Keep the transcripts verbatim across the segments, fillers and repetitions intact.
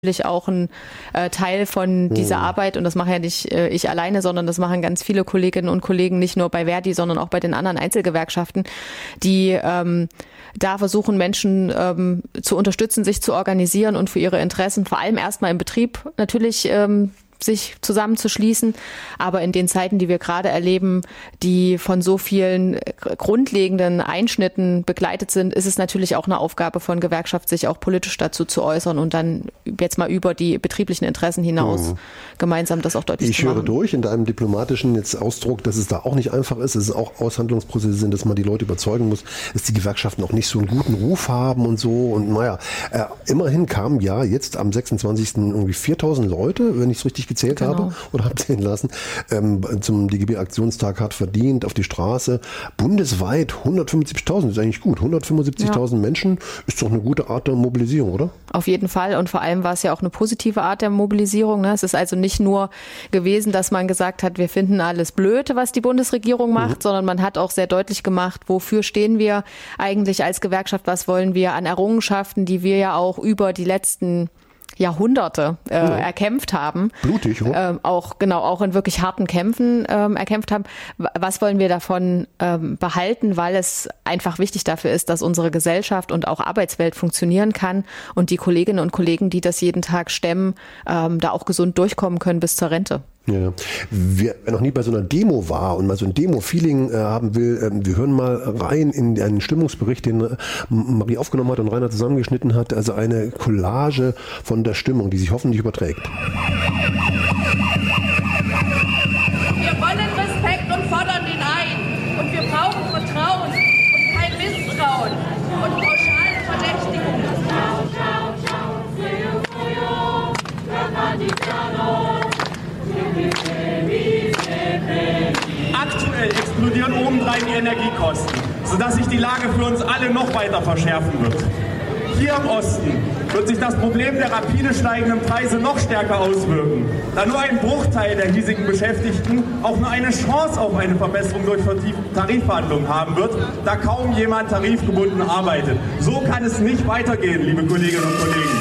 natürlich auch ein äh, Teil von dieser mhm. Arbeit, und das mache ja nicht äh, ich alleine, sondern das machen ganz viele Kolleginnen und Kollegen, nicht nur bei Verdi, sondern auch bei den anderen Einzelgewerkschaften, die ähm, da versuchen, Menschen ähm, zu unterstützen, sich zu organisieren und für ihre Interessen, vor allem erstmal im Betrieb natürlich ähm, sich zusammenzuschließen. Aber in den Zeiten, die wir gerade erleben, die von so vielen grundlegenden Einschnitten begleitet sind, ist es natürlich auch eine Aufgabe von Gewerkschaft, sich auch politisch dazu zu äußern und dann jetzt mal über die betrieblichen Interessen hinaus mhm. gemeinsam das auch deutlich ich zu machen. Ich höre durch in deinem diplomatischen jetzt Ausdruck, dass es da auch nicht einfach ist, dass es auch Aushandlungsprozesse sind, dass man die Leute überzeugen muss, dass die Gewerkschaften auch nicht so einen guten Ruf haben und so. Und naja, äh, immerhin kamen ja jetzt am sechsundzwanzigsten irgendwie viertausend Leute, wenn ich es richtig gezählt genau. habe oder habe zählen lassen, ähm, zum D G B-Aktionstag hart verdient auf die Straße. Bundesweit hundertfünfundsiebzigtausend, ist eigentlich gut. hundertfünfundsiebzigtausend ja. Menschen ist doch eine gute Art der Mobilisierung, oder? Auf jeden Fall, und vor allem war es ja auch eine positive Art der Mobilisierung. Ne? Es ist also nicht nur gewesen, dass man gesagt hat, wir finden alles blöd, was die Bundesregierung macht, mhm. sondern man hat auch sehr deutlich gemacht, wofür stehen wir eigentlich als Gewerkschaft, was wollen wir an Errungenschaften, die wir ja auch über die letzten Jahrhunderte äh, ja. erkämpft haben. Blutig, oder? Ähm, auch, genau, auch in wirklich harten Kämpfen ähm, erkämpft haben. Was wollen wir davon ähm, behalten, weil es einfach wichtig dafür ist, dass unsere Gesellschaft und auch Arbeitswelt funktionieren kann und die Kolleginnen und Kollegen, die das jeden Tag stemmen, ähm, da auch gesund durchkommen können bis zur Rente. Ja, wer noch nie bei so einer Demo war und mal so ein Demo-Feeling äh, haben will, äh, wir hören mal rein in einen Stimmungsbericht, den äh, Marie aufgenommen hat und Rainer zusammengeschnitten hat, also eine Collage von der Stimmung, die sich hoffentlich überträgt. Wir wollen Respekt und fordern den ein. Und wir brauchen Vertrauen und kein Misstrauen und pauschale Verdächtigung. Aktuell explodieren obendrein die Energiekosten, sodass sich die Lage für uns alle noch weiter verschärfen wird. Hier im Osten wird sich das Problem der rapide steigenden Preise noch stärker auswirken, da nur ein Bruchteil der hiesigen Beschäftigten auch nur eine Chance auf eine Verbesserung durch Tarifverhandlungen haben wird, da kaum jemand tarifgebunden arbeitet. So kann es nicht weitergehen, liebe Kolleginnen und Kollegen.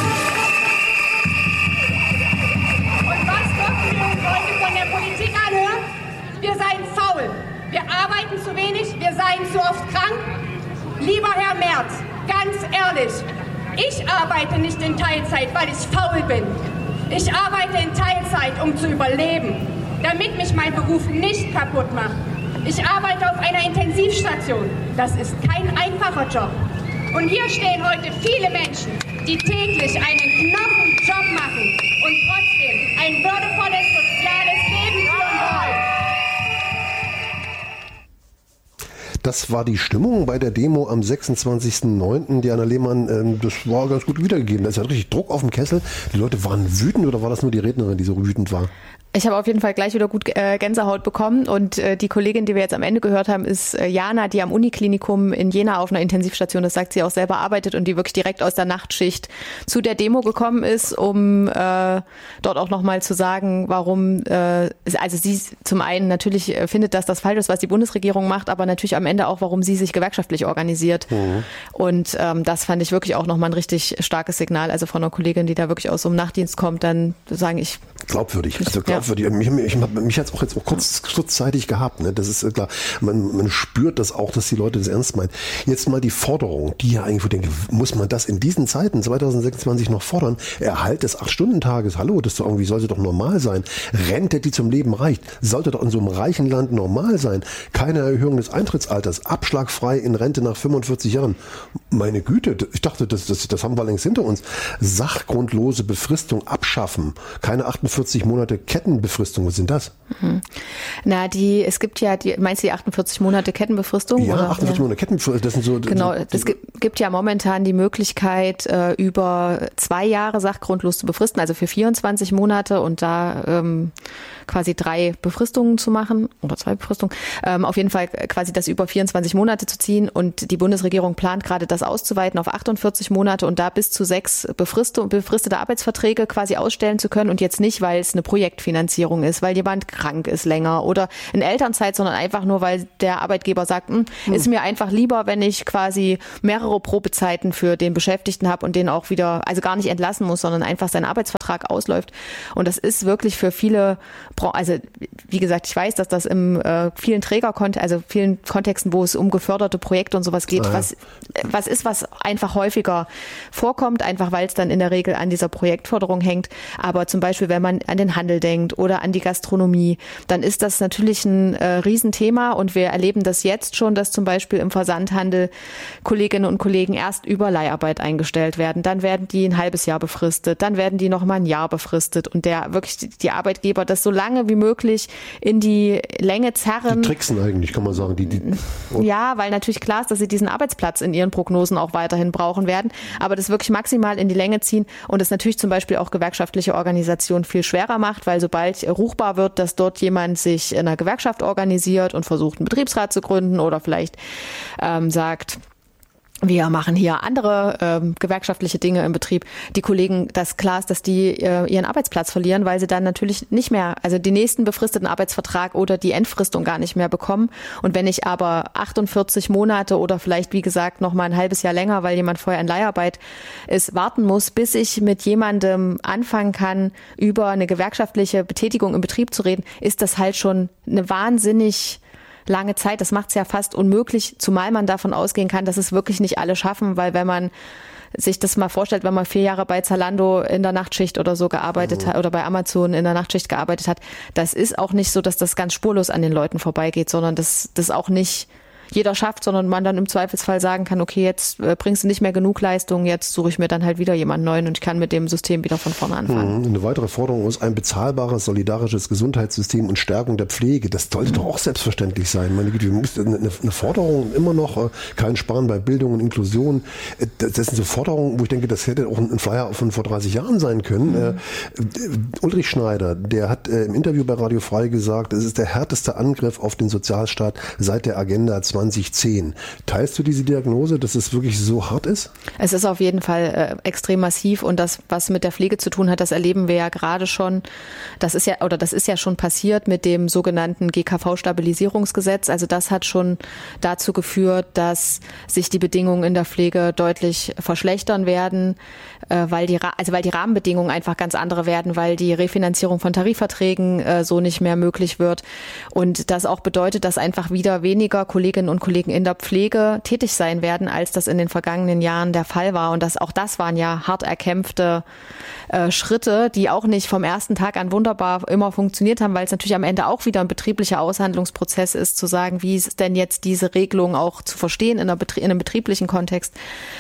Wir seien faul, wir arbeiten zu wenig, wir seien zu oft krank. Lieber Herr Merz, ganz ehrlich, ich arbeite nicht in Teilzeit, weil ich faul bin. Ich arbeite in Teilzeit, um zu überleben, damit mich mein Beruf nicht kaputt macht. Ich arbeite auf einer Intensivstation. Das ist kein einfacher Job. Und hier stehen heute viele Menschen, die täglich einen Knochenjob machen und trotzdem ein würdevolles soziales Leben führen wollen. Das war die Stimmung bei der Demo am sechsundzwanzigsten neunten Diana Lehmann, ähm, das war ganz gut wiedergegeben. Da ist ja richtig Druck auf dem Kessel. Die Leute waren wütend, oder war das nur die Rednerin, die so wütend war? Ich habe auf jeden Fall gleich wieder gut äh, Gänsehaut bekommen, und äh, die Kollegin, die wir jetzt am Ende gehört haben, ist äh, Jana, die am Uniklinikum in Jena auf einer Intensivstation, das sagt sie auch selber, arbeitet und die wirklich direkt aus der Nachtschicht zu der Demo gekommen ist, um äh, dort auch nochmal zu sagen, warum, äh, also sie zum einen natürlich äh, findet, dass das falsch ist, was die Bundesregierung macht, aber natürlich am Ende auch, warum sie sich gewerkschaftlich organisiert. Mhm. Und ähm, das fand ich wirklich auch nochmal ein richtig starkes Signal, also von einer Kollegin, die da wirklich aus so einem Nachtdienst kommt, dann sagen ich... Glaubwürdig, also glaubwürdig. Ja. Mich, mich, mich hat es auch jetzt auch kurz, kurzzeitig gehabt. Ne? Das ist klar. Man, man spürt das auch, dass die Leute das ernst meinen. Jetzt mal die Forderung, die ja eigentlich, ich denke, muss man das in diesen Zeiten zweitausendsechsundzwanzig noch fordern? Erhalt des acht-Stunden-Tages, hallo, das doch irgendwie sollte doch normal sein. Rente, die zum Leben reicht, sollte doch in so einem reichen Land normal sein. Keine Erhöhung des Eintrittsalters, abschlagfrei in Rente nach fünfundvierzig Jahren. Meine Güte, ich dachte, das, das, das haben wir längst hinter uns. Sachgrundlose Befristung abschaffen, keine achtundvierzig Monate Kettenbefristung, was sind das? Mhm. Na, die, es gibt ja, die, meinst du die achtundvierzig Monate Kettenbefristung? Ja, oder? achtundvierzig ja. Monate Kettenbefristung, das sind so... Genau, so, es gibt, gibt ja momentan die Möglichkeit, äh, über zwei Jahre sachgrundlos zu befristen, also für vierundzwanzig Monate und da ähm, quasi drei Befristungen zu machen oder zwei Befristungen, ähm, auf jeden Fall quasi das über vierundzwanzig Monate zu ziehen, und die Bundesregierung plant gerade das auszuweiten auf achtundvierzig Monate und da bis zu sechs Befristung, befristete Arbeitsverträge quasi ausstellen zu können, und jetzt nicht, weil es eine Projektfinanzierung Refinanzierung ist, weil jemand krank ist länger oder in Elternzeit, sondern einfach nur, weil der Arbeitgeber sagt, hm, ist mir einfach lieber, wenn ich quasi mehrere Probezeiten für den Beschäftigten habe und den auch wieder, also gar nicht entlassen muss, sondern einfach sein Arbeitsvertrag ausläuft. Und das ist wirklich für viele, also wie gesagt, ich weiß, dass das in äh, vielen Trägerkontexten, also vielen Kontexten, wo es um geförderte Projekte und sowas geht, ah, ja. was, was ist, was einfach häufiger vorkommt, einfach weil es dann in der Regel an dieser Projektförderung hängt. Aber zum Beispiel, wenn man an den Handel denkt oder an die Gastronomie, dann ist das natürlich ein äh, Riesenthema und wir erleben das jetzt schon, dass zum Beispiel im Versandhandel Kolleginnen und Kollegen erst über Leiharbeit eingestellt werden, dann werden die ein halbes Jahr befristet, dann werden die noch mal ein Jahr befristet und der wirklich die Arbeitgeber das so lange wie möglich in die Länge zerren. Die tricksen eigentlich, kann man sagen. Die, die, oh. Ja, weil natürlich klar ist, dass sie diesen Arbeitsplatz in ihren Prognosen auch weiterhin brauchen werden, aber das wirklich maximal in die Länge ziehen und das natürlich zum Beispiel auch gewerkschaftliche Organisationen viel schwerer macht, weil sobald ruchbar wird, dass dort jemand sich in einer Gewerkschaft organisiert und versucht, einen Betriebsrat zu gründen oder vielleicht ähm, sagt, wir machen hier andere ähm, gewerkschaftliche Dinge im Betrieb. Die Kollegen, das klar ist, dass die äh, ihren Arbeitsplatz verlieren, weil sie dann natürlich nicht mehr, also den nächsten befristeten Arbeitsvertrag oder die Entfristung gar nicht mehr bekommen. Und wenn ich aber achtundvierzig Monate oder vielleicht, wie gesagt, noch mal ein halbes Jahr länger, weil jemand vorher in Leiharbeit ist, warten muss, bis ich mit jemandem anfangen kann, über eine gewerkschaftliche Betätigung im Betrieb zu reden, ist das halt schon eine wahnsinnig lange Zeit. Das macht es ja fast unmöglich, zumal man davon ausgehen kann, dass es wirklich nicht alle schaffen, weil wenn man sich das mal vorstellt, wenn man vier Jahre bei Zalando in der Nachtschicht oder so gearbeitet mhm. hat oder bei Amazon in der Nachtschicht gearbeitet hat, das ist auch nicht so, dass das ganz spurlos an den Leuten vorbeigeht, sondern das das auch nicht jeder schafft, sondern man dann im Zweifelsfall sagen kann, okay, jetzt äh, bringst du nicht mehr genug Leistung, jetzt suche ich mir dann halt wieder jemanden neuen und ich kann mit dem System wieder von vorne anfangen. Eine weitere Forderung ist ein bezahlbares, solidarisches Gesundheitssystem und Stärkung der Pflege. Das sollte doch auch selbstverständlich sein. Meine Güte, eine, eine Forderung immer noch, äh, kein Sparen bei Bildung und Inklusion. Äh, das sind so Forderungen, wo ich denke, das hätte auch ein Flyer von vor dreißig Jahren sein können. Mhm. Äh, Ulrich Schneider, der hat äh, im Interview bei Radio Frei gesagt, es ist der härteste Angriff auf den Sozialstaat seit der Agenda zwanzig zehn. Teilst du diese Diagnose, dass es wirklich so hart ist? Es ist auf jeden Fall äh, extrem massiv und das, was mit der Pflege zu tun hat, das erleben wir ja gerade schon. Das ist ja, oder das ist ja schon passiert mit dem sogenannten G K V-Stabilisierungsgesetz. Also das hat schon dazu geführt, dass sich die Bedingungen in der Pflege deutlich verschlechtern werden, äh, weil die, also weil die Rahmenbedingungen einfach ganz andere werden, weil die Refinanzierung von Tarifverträgen äh, so nicht mehr möglich wird. Und das auch bedeutet, dass einfach wieder weniger Kolleginnen und Kollegen in der Pflege tätig sein werden, als das in den vergangenen Jahren der Fall war. Und das, auch das waren ja hart erkämpfte äh, Schritte, die auch nicht vom ersten Tag an wunderbar immer funktioniert haben, weil es natürlich am Ende auch wieder ein betrieblicher Aushandlungsprozess ist, zu sagen, wie ist denn jetzt diese Regelung auch zu verstehen in, einer Betrie- in einem betrieblichen Kontext.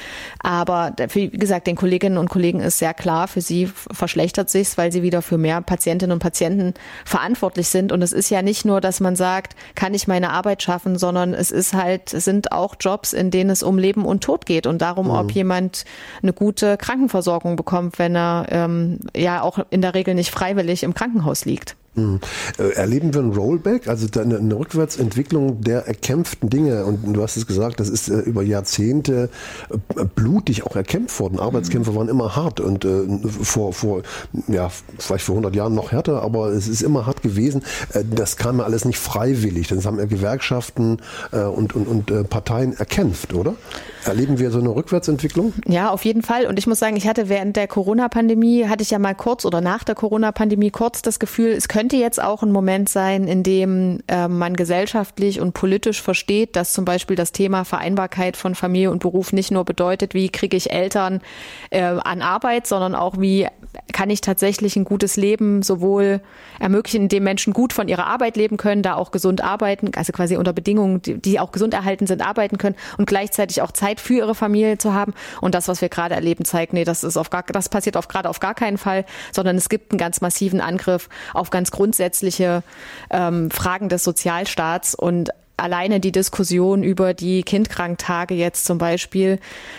Aber wie gesagt, den Kolleginnen und Kollegen ist sehr klar, für sie verschlechtert sich's, weil sie wieder für mehr Patientinnen und Patienten verantwortlich sind. Und es ist ja nicht nur, dass man sagt, kann ich meine Arbeit schaffen, sondern es ist halt, es sind auch Jobs, in denen es um Leben und Tod geht und darum, mhm. ob jemand eine gute Krankenversorgung bekommt, wenn er ähm, ja auch in der Regel nicht freiwillig im Krankenhaus liegt. Mhm. Erleben wir ein Rollback, also eine, eine Rückwärtsentwicklung der erkämpften Dinge? Und du hast es gesagt, das ist äh, über Jahrzehnte äh, blutig auch erkämpft worden. Arbeitskämpfe mhm. waren immer hart und äh, vor, vor, ja, vielleicht vor hundert Jahren noch härter, aber es ist immer hart gewesen. Äh, das kam ja alles nicht freiwillig. Das haben ja Gewerkschaften äh, und, und, und äh, Parteien erkämpft, oder? Erleben wir so eine Rückwärtsentwicklung? Ja, auf jeden Fall. Und ich muss sagen, ich hatte während der Corona-Pandemie, hatte ich ja mal kurz oder nach der Corona-Pandemie kurz das Gefühl, es könnte jetzt auch ein Moment sein, in dem äh, man gesellschaftlich und politisch versteht, dass zum Beispiel das Thema Vereinbarkeit von Familie und Beruf nicht nur bedeutet, wie kriege ich Eltern äh, an Arbeit, sondern auch wie kann ich tatsächlich ein gutes Leben sowohl ermöglichen, indem Menschen gut von ihrer Arbeit leben können, da auch gesund arbeiten, also quasi unter Bedingungen, die, die auch gesund erhalten sind, arbeiten können und gleichzeitig auch Zeit für ihre Familie zu haben. Und das, was wir gerade erleben, zeigt, nee, das ist auf gar, das passiert auf gerade auf gar keinen Fall, sondern es gibt einen ganz massiven Angriff auf ganz grundsätzliche ähm, Fragen des Sozialstaats und alleine die Diskussion über die Kindkranktage jetzt zum Beispiel,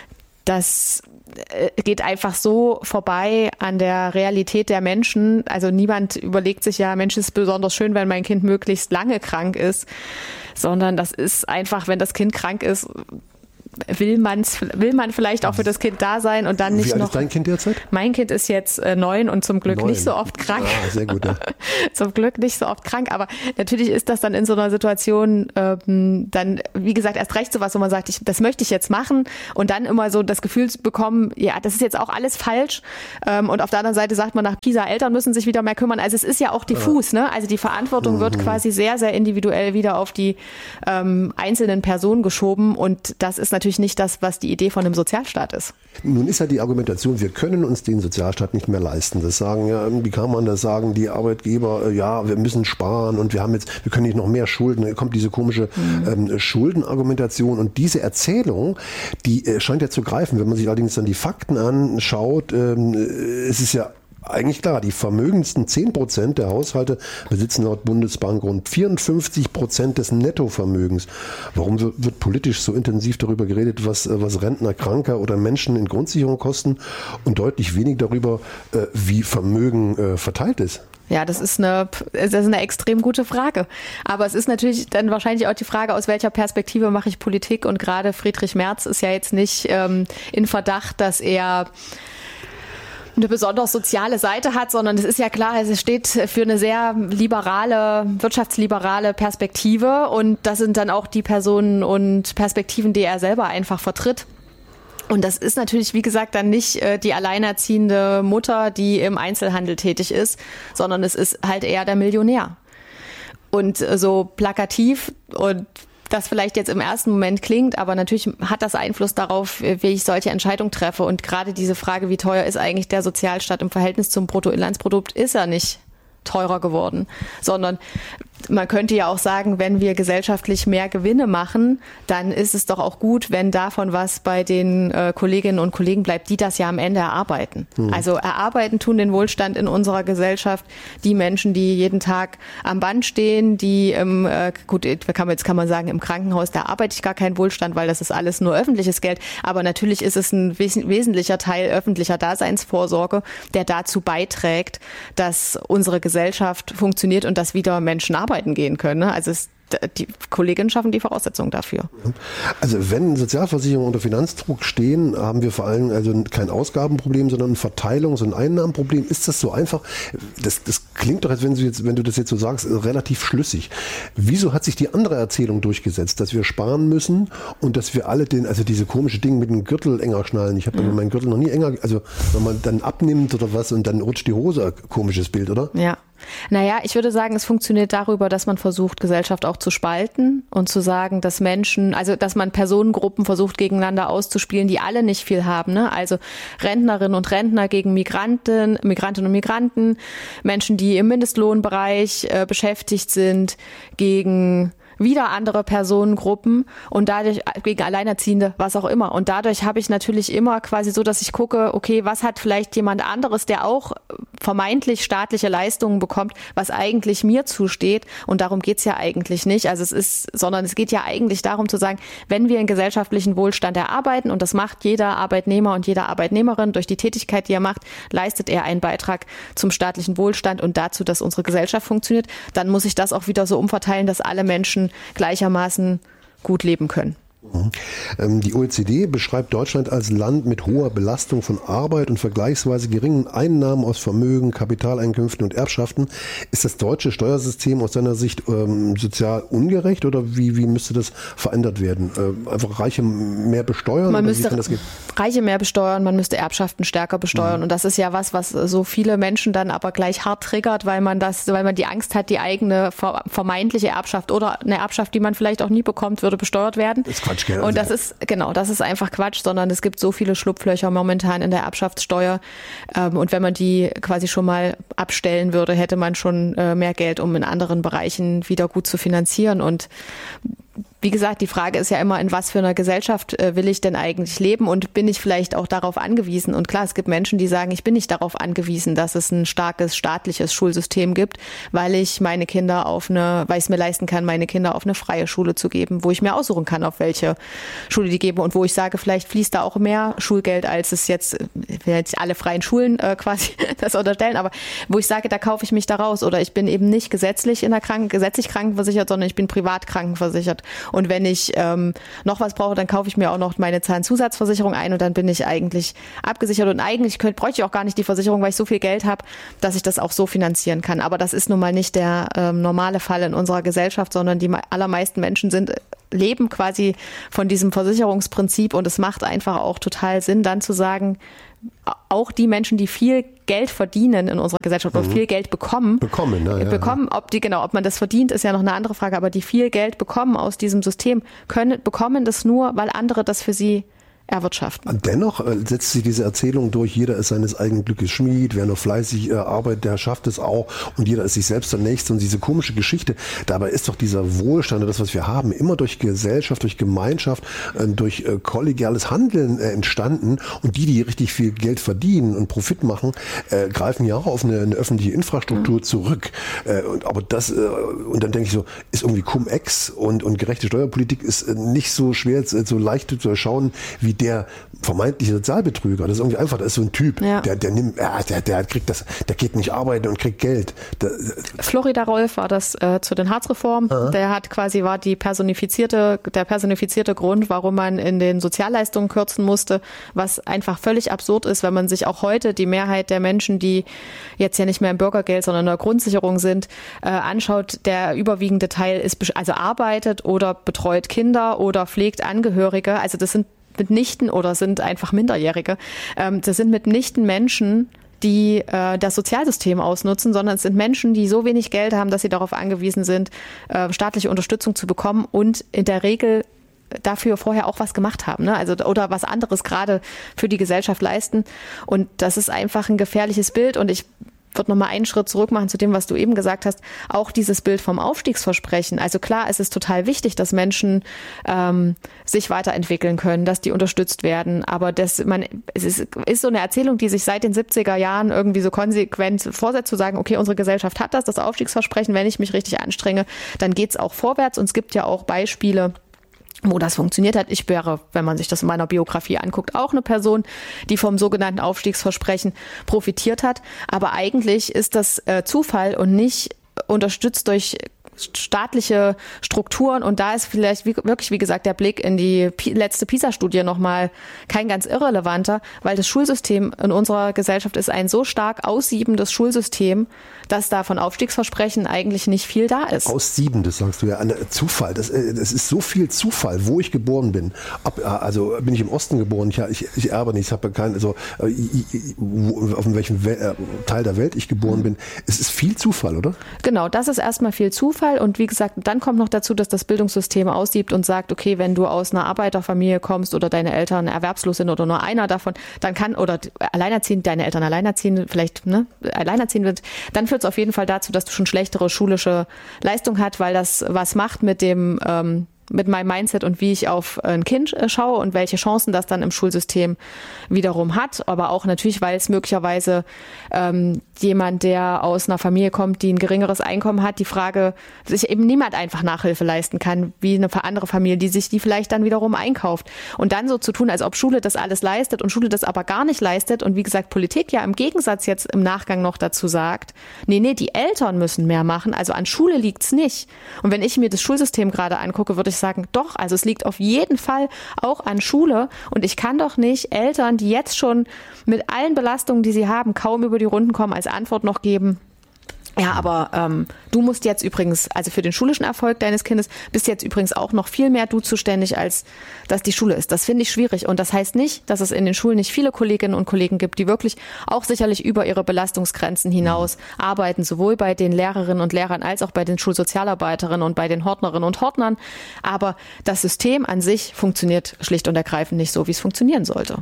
das geht einfach so vorbei an der Realität der Menschen. Also niemand überlegt sich ja, Mensch, es ist besonders schön, wenn mein Kind möglichst lange krank ist, sondern das ist einfach, wenn das Kind krank ist, will man's, will man vielleicht auch für das Kind da sein und dann nicht Wie alt noch. ist dein Kind derzeit? Mein Kind ist jetzt äh, neun und zum Glück Neun. nicht so oft krank. Ah, sehr gut, ja. Zum Glück nicht so oft krank, aber natürlich ist das dann in so einer Situation ähm, dann, wie gesagt, erst recht sowas, wo man sagt, ich, das möchte ich jetzt machen und dann immer so das Gefühl zu bekommen, ja, das ist jetzt auch alles falsch. Ähm, und auf der anderen Seite sagt man nach Pisa, Eltern müssen sich wieder mehr kümmern. Also es ist ja auch diffus, ne? Also die Verantwortung wird quasi sehr, sehr individuell wieder auf die ähm, einzelnen Personen geschoben und das ist natürlich nicht das, was die Idee von einem Sozialstaat ist. Nun ist ja die Argumentation, wir können uns den Sozialstaat nicht mehr leisten. Das sagen ja, wie kann man das sagen, die Arbeitgeber, ja, wir müssen sparen und wir haben jetzt, wir können nicht noch mehr Schulden. Da kommt diese komische mhm. ähm, Schuldenargumentation und diese Erzählung, die äh, scheint ja zu greifen. Wenn man sich allerdings dann die Fakten anschaut, ähm, es ist ja eigentlich klar, die vermögendsten zehn Prozent der Haushalte besitzen laut Bundesbank rund vierundfünfzig Prozent des Nettovermögens. Warum wird, wird politisch so intensiv darüber geredet, was, was Rentner, Kranker oder Menschen in Grundsicherung kosten und deutlich wenig darüber, wie Vermögen verteilt ist? Ja, das ist eine, das ist eine extrem gute Frage. Aber es ist natürlich dann wahrscheinlich auch die Frage, aus welcher Perspektive mache ich Politik? Und gerade Friedrich Merz ist ja jetzt nicht ähm, in Verdacht, dass er eine besonders soziale Seite hat, sondern es ist ja klar, es steht für eine sehr liberale, wirtschaftsliberale Perspektive und das sind dann auch die Personen und Perspektiven, die er selber einfach vertritt. Und das ist natürlich, wie gesagt, dann nicht äh, die alleinerziehende Mutter, die im Einzelhandel tätig ist, sondern es ist halt eher der Millionär. Und äh, so plakativ und das vielleicht jetzt im ersten Moment klingt, aber natürlich hat das Einfluss darauf, wie ich solche Entscheidungen treffe. Und gerade diese Frage, wie teuer ist eigentlich der Sozialstaat im Verhältnis zum Bruttoinlandsprodukt, ist er nicht teurer geworden, sondern man könnte ja auch sagen, wenn wir gesellschaftlich mehr Gewinne machen, dann ist es doch auch gut, wenn davon was bei den äh, Kolleginnen und Kollegen bleibt, die das ja am Ende erarbeiten. Mhm. Also erarbeiten tun den Wohlstand in unserer Gesellschaft die Menschen, die jeden Tag am Band stehen, die im, äh, gut, kann man, jetzt kann man sagen, im Krankenhaus, da arbeite ich gar keinen Wohlstand, weil das ist alles nur öffentliches Geld. Aber natürlich ist es ein wes- wesentlicher Teil öffentlicher Daseinsvorsorge, der dazu beiträgt, dass unsere Gesellschaft funktioniert und dass wieder Menschen arbeiten gehen können. Also es, die Kolleginnen schaffen die Voraussetzungen dafür. Also wenn Sozialversicherungen unter Finanzdruck stehen, haben wir vor allem also kein Ausgabenproblem, sondern ein Verteilungs- und Einnahmenproblem. Ist das so einfach? Das, das klingt doch, als wenn du, jetzt, wenn du das jetzt so sagst, relativ schlüssig. Wieso hat sich die andere Erzählung durchgesetzt, dass wir sparen müssen und dass wir alle den, also diese komische Dinge mit dem Gürtel enger schnallen. Ich habe mhm. meinen Gürtel noch nie enger, also wenn man dann abnimmt oder was und dann rutscht die Hose, komisches Bild, oder? Ja. Naja, ich würde sagen, es funktioniert darüber, dass man versucht, Gesellschaft auch zu spalten und zu sagen, dass Menschen, also dass man Personengruppen versucht, gegeneinander auszuspielen, die alle nicht viel haben. Ne? Also Rentnerinnen und Rentner gegen Migranten, Migrantinnen und Migranten, Menschen, die im Mindestlohnbereich äh, beschäftigt sind, gegen wieder andere Personengruppen und dadurch gegen Alleinerziehende, was auch immer. Und dadurch habe ich natürlich immer quasi so, dass ich gucke, okay, was hat vielleicht jemand anderes, der auch vermeintlich staatliche Leistungen bekommt, was eigentlich mir zusteht. Und darum geht's ja eigentlich nicht. Also es ist, sondern es geht ja eigentlich darum zu sagen, wenn wir einen gesellschaftlichen Wohlstand erarbeiten, und das macht jeder Arbeitnehmer und jede Arbeitnehmerin durch die Tätigkeit, die er macht, leistet er einen Beitrag zum staatlichen Wohlstand und dazu, dass unsere Gesellschaft funktioniert, dann muss ich das auch wieder so umverteilen, dass alle Menschen gleichermaßen gut leben können. Die O E C D beschreibt Deutschland als Land mit hoher Belastung von Arbeit und vergleichsweise geringen Einnahmen aus Vermögen, Kapitaleinkünften und Erbschaften. Ist das deutsche Steuersystem aus deiner Sicht ähm, sozial ungerecht oder wie, wie müsste das verändert werden? Äh, einfach Reiche mehr besteuern? Man oder müsste wie kann das gehen? Reiche mehr besteuern, man müsste Erbschaften stärker besteuern. Mhm. Und das ist ja was, was so viele Menschen dann aber gleich hart triggert, weil man das, weil man die Angst hat, die eigene vermeintliche Erbschaft oder eine Erbschaft, die man vielleicht auch nie bekommt, würde besteuert werden. Das ist Quatsch, gell? Und das ist, genau, das ist einfach Quatsch, sondern es gibt so viele Schlupflöcher momentan in der Erbschaftssteuer. Und wenn man die quasi schon mal abstellen würde, hätte man schon mehr Geld, um in anderen Bereichen wieder gut zu finanzieren. Und wie gesagt, die Frage ist ja immer, in was für einer Gesellschaft äh, will ich denn eigentlich leben und bin ich vielleicht auch darauf angewiesen? Und klar, es gibt Menschen, die sagen, ich bin nicht darauf angewiesen, dass es ein starkes staatliches Schulsystem gibt, weil ich meine Kinder auf eine, weil ich es mir leisten kann, meine Kinder auf eine freie Schule zu geben, wo ich mir aussuchen kann, auf welche Schule die gebe und wo ich sage, vielleicht fließt da auch mehr Schulgeld, als es jetzt, ich will jetzt alle freien Schulen äh, quasi das unterstellen, aber wo ich sage, da kaufe ich mich da raus oder ich bin eben nicht gesetzlich in der Kranken, gesetzlich krankenversichert, sondern ich bin privat krankenversichert. Und wenn ich ähm, noch was brauche, dann kaufe ich mir auch noch meine Zahnzusatzversicherung ein und dann bin ich eigentlich abgesichert. Und eigentlich könnte, bräuchte ich auch gar nicht die Versicherung, weil ich so viel Geld habe, dass ich das auch so finanzieren kann. Aber das ist nun mal nicht der ähm, normale Fall in unserer Gesellschaft, sondern die allermeisten Menschen sind leben quasi von diesem Versicherungsprinzip und es macht einfach auch total Sinn, dann zu sagen, auch die Menschen, die viel Geld verdienen in unserer Gesellschaft oder mhm. viel Geld bekommen, bekommen, na, ja, bekommen, ob die genau, ob man das verdient, ist ja noch eine andere Frage, aber die viel Geld bekommen aus diesem System, können bekommen das nur, weil andere das für sie erwirtschaften. Dennoch äh, setzt sich diese Erzählung durch, jeder ist seines eigenen Glückes Schmied, wer nur fleißig äh, arbeitet, der schafft es auch und jeder ist sich selbst der Nächste und diese komische Geschichte. Dabei ist doch dieser Wohlstand, das was wir haben, immer durch Gesellschaft, durch Gemeinschaft, äh, durch äh, kollegiales Handeln äh, entstanden und die, die richtig viel Geld verdienen und Profit machen, äh, greifen ja auch auf eine, eine öffentliche Infrastruktur mhm. zurück. Äh, und, aber das, äh, und dann denke ich so, ist irgendwie Cum-Ex und, und gerechte Steuerpolitik ist äh, nicht so schwer, so leicht zu erschauen, wie der vermeintliche Sozialbetrüger. Das ist irgendwie einfach, das ist so ein Typ, ja. der, der nimmt, ja, der, der kriegt das, der geht nicht arbeiten und kriegt Geld. Der, Florida Rolf war das äh, zu den Harzreformen. Aha. Der hat quasi, war die personifizierte, der personifizierte Grund, warum man in den Sozialleistungen kürzen musste, was einfach völlig absurd ist, wenn man sich auch heute die Mehrheit der Menschen, die jetzt ja nicht mehr im Bürgergeld, sondern in der Grundsicherung sind, äh, anschaut. Der überwiegende Teil ist, also arbeitet oder betreut Kinder oder pflegt Angehörige. Also das sind mitnichten oder sind einfach Minderjährige. Ähm, das sind mitnichten Menschen, die äh, das Sozialsystem ausnutzen, sondern es sind Menschen, die so wenig Geld haben, dass sie darauf angewiesen sind, äh, staatliche Unterstützung zu bekommen und in der Regel dafür vorher auch was gemacht haben, ne? Also oder was anderes gerade für die Gesellschaft leisten. Und das ist einfach ein gefährliches Bild und ich würde noch mal einen Schritt zurück machen zu dem, was du eben gesagt hast. Auch dieses Bild vom Aufstiegsversprechen. Also klar, es ist total wichtig, dass Menschen ähm, sich weiterentwickeln können, dass die unterstützt werden. Aber das, man, es ist, ist so eine Erzählung, die sich seit den siebziger Jahren irgendwie so konsequent vorsetzt, zu sagen, okay, unsere Gesellschaft hat das, das Aufstiegsversprechen. Wenn ich mich richtig anstrenge, dann geht's auch vorwärts. Und es gibt ja auch Beispiele, wo das funktioniert hat. Ich wäre, wenn man sich das in meiner Biografie anguckt, auch eine Person, die vom sogenannten Aufstiegsversprechen profitiert hat. Aber eigentlich ist das äh, Zufall und nicht unterstützt durch staatliche Strukturen und da ist vielleicht wie, wirklich, wie gesagt, der Blick in die P- letzte PISA-Studie nochmal kein ganz irrelevanter, weil das Schulsystem in unserer Gesellschaft ist ein so stark aussiebendes Schulsystem, dass da von Aufstiegsversprechen eigentlich nicht viel da ist. Aussiebendes, sagst du ja, ein Zufall. Das, das ist so viel Zufall, wo ich geboren bin. Ab, also bin ich im Osten geboren, ich, ich, ich erbe nicht, ich habe keinen, also auf welchem We- Teil der Welt ich geboren bin. Es ist viel Zufall, oder? Genau, das ist erstmal viel Zufall. Und wie gesagt, dann kommt noch dazu, dass das Bildungssystem aussiebt und sagt, okay, wenn du aus einer Arbeiterfamilie kommst oder deine Eltern erwerbslos sind oder nur einer davon, dann kann, oder alleinerziehend, deine Eltern alleinerziehend, vielleicht ne, alleinerziehend wird, dann führt es auf jeden Fall dazu, dass du schon schlechtere schulische Leistung hast, weil das was macht mit dem ähm, mit meinem Mindset und wie ich auf ein Kind schaue und welche Chancen das dann im Schulsystem wiederum hat. Aber auch natürlich, weil es möglicherweise ähm, jemand, der aus einer Familie kommt, die ein geringeres Einkommen hat, die Frage, sich eben niemand einfach Nachhilfe leisten kann, wie eine andere Familie, die sich die vielleicht dann wiederum einkauft. Und dann so zu tun, als ob Schule das alles leistet und Schule das aber gar nicht leistet und wie gesagt, Politik ja im Gegensatz jetzt im Nachgang noch dazu sagt, nee, nee, die Eltern müssen mehr machen, also an Schule liegt's nicht. Und wenn ich mir das Schulsystem gerade angucke, würde ich sagen, doch, also es liegt auf jeden Fall auch an Schule und ich kann doch nicht Eltern, die jetzt schon mit allen Belastungen, die sie haben, kaum über die Runden kommen, als Antwort noch geben, ja, aber ähm, du musst jetzt übrigens, also für den schulischen Erfolg deines Kindes, bist jetzt übrigens auch noch viel mehr du zuständig, als dass die Schule ist. Das finde ich schwierig und das heißt nicht, dass es in den Schulen nicht viele Kolleginnen und Kollegen gibt, die wirklich auch sicherlich über ihre Belastungsgrenzen hinaus arbeiten, sowohl bei den Lehrerinnen und Lehrern als auch bei den Schulsozialarbeiterinnen und bei den Hortnerinnen und Hortnern. Aber das System an sich funktioniert schlicht und ergreifend nicht so, wie es funktionieren sollte.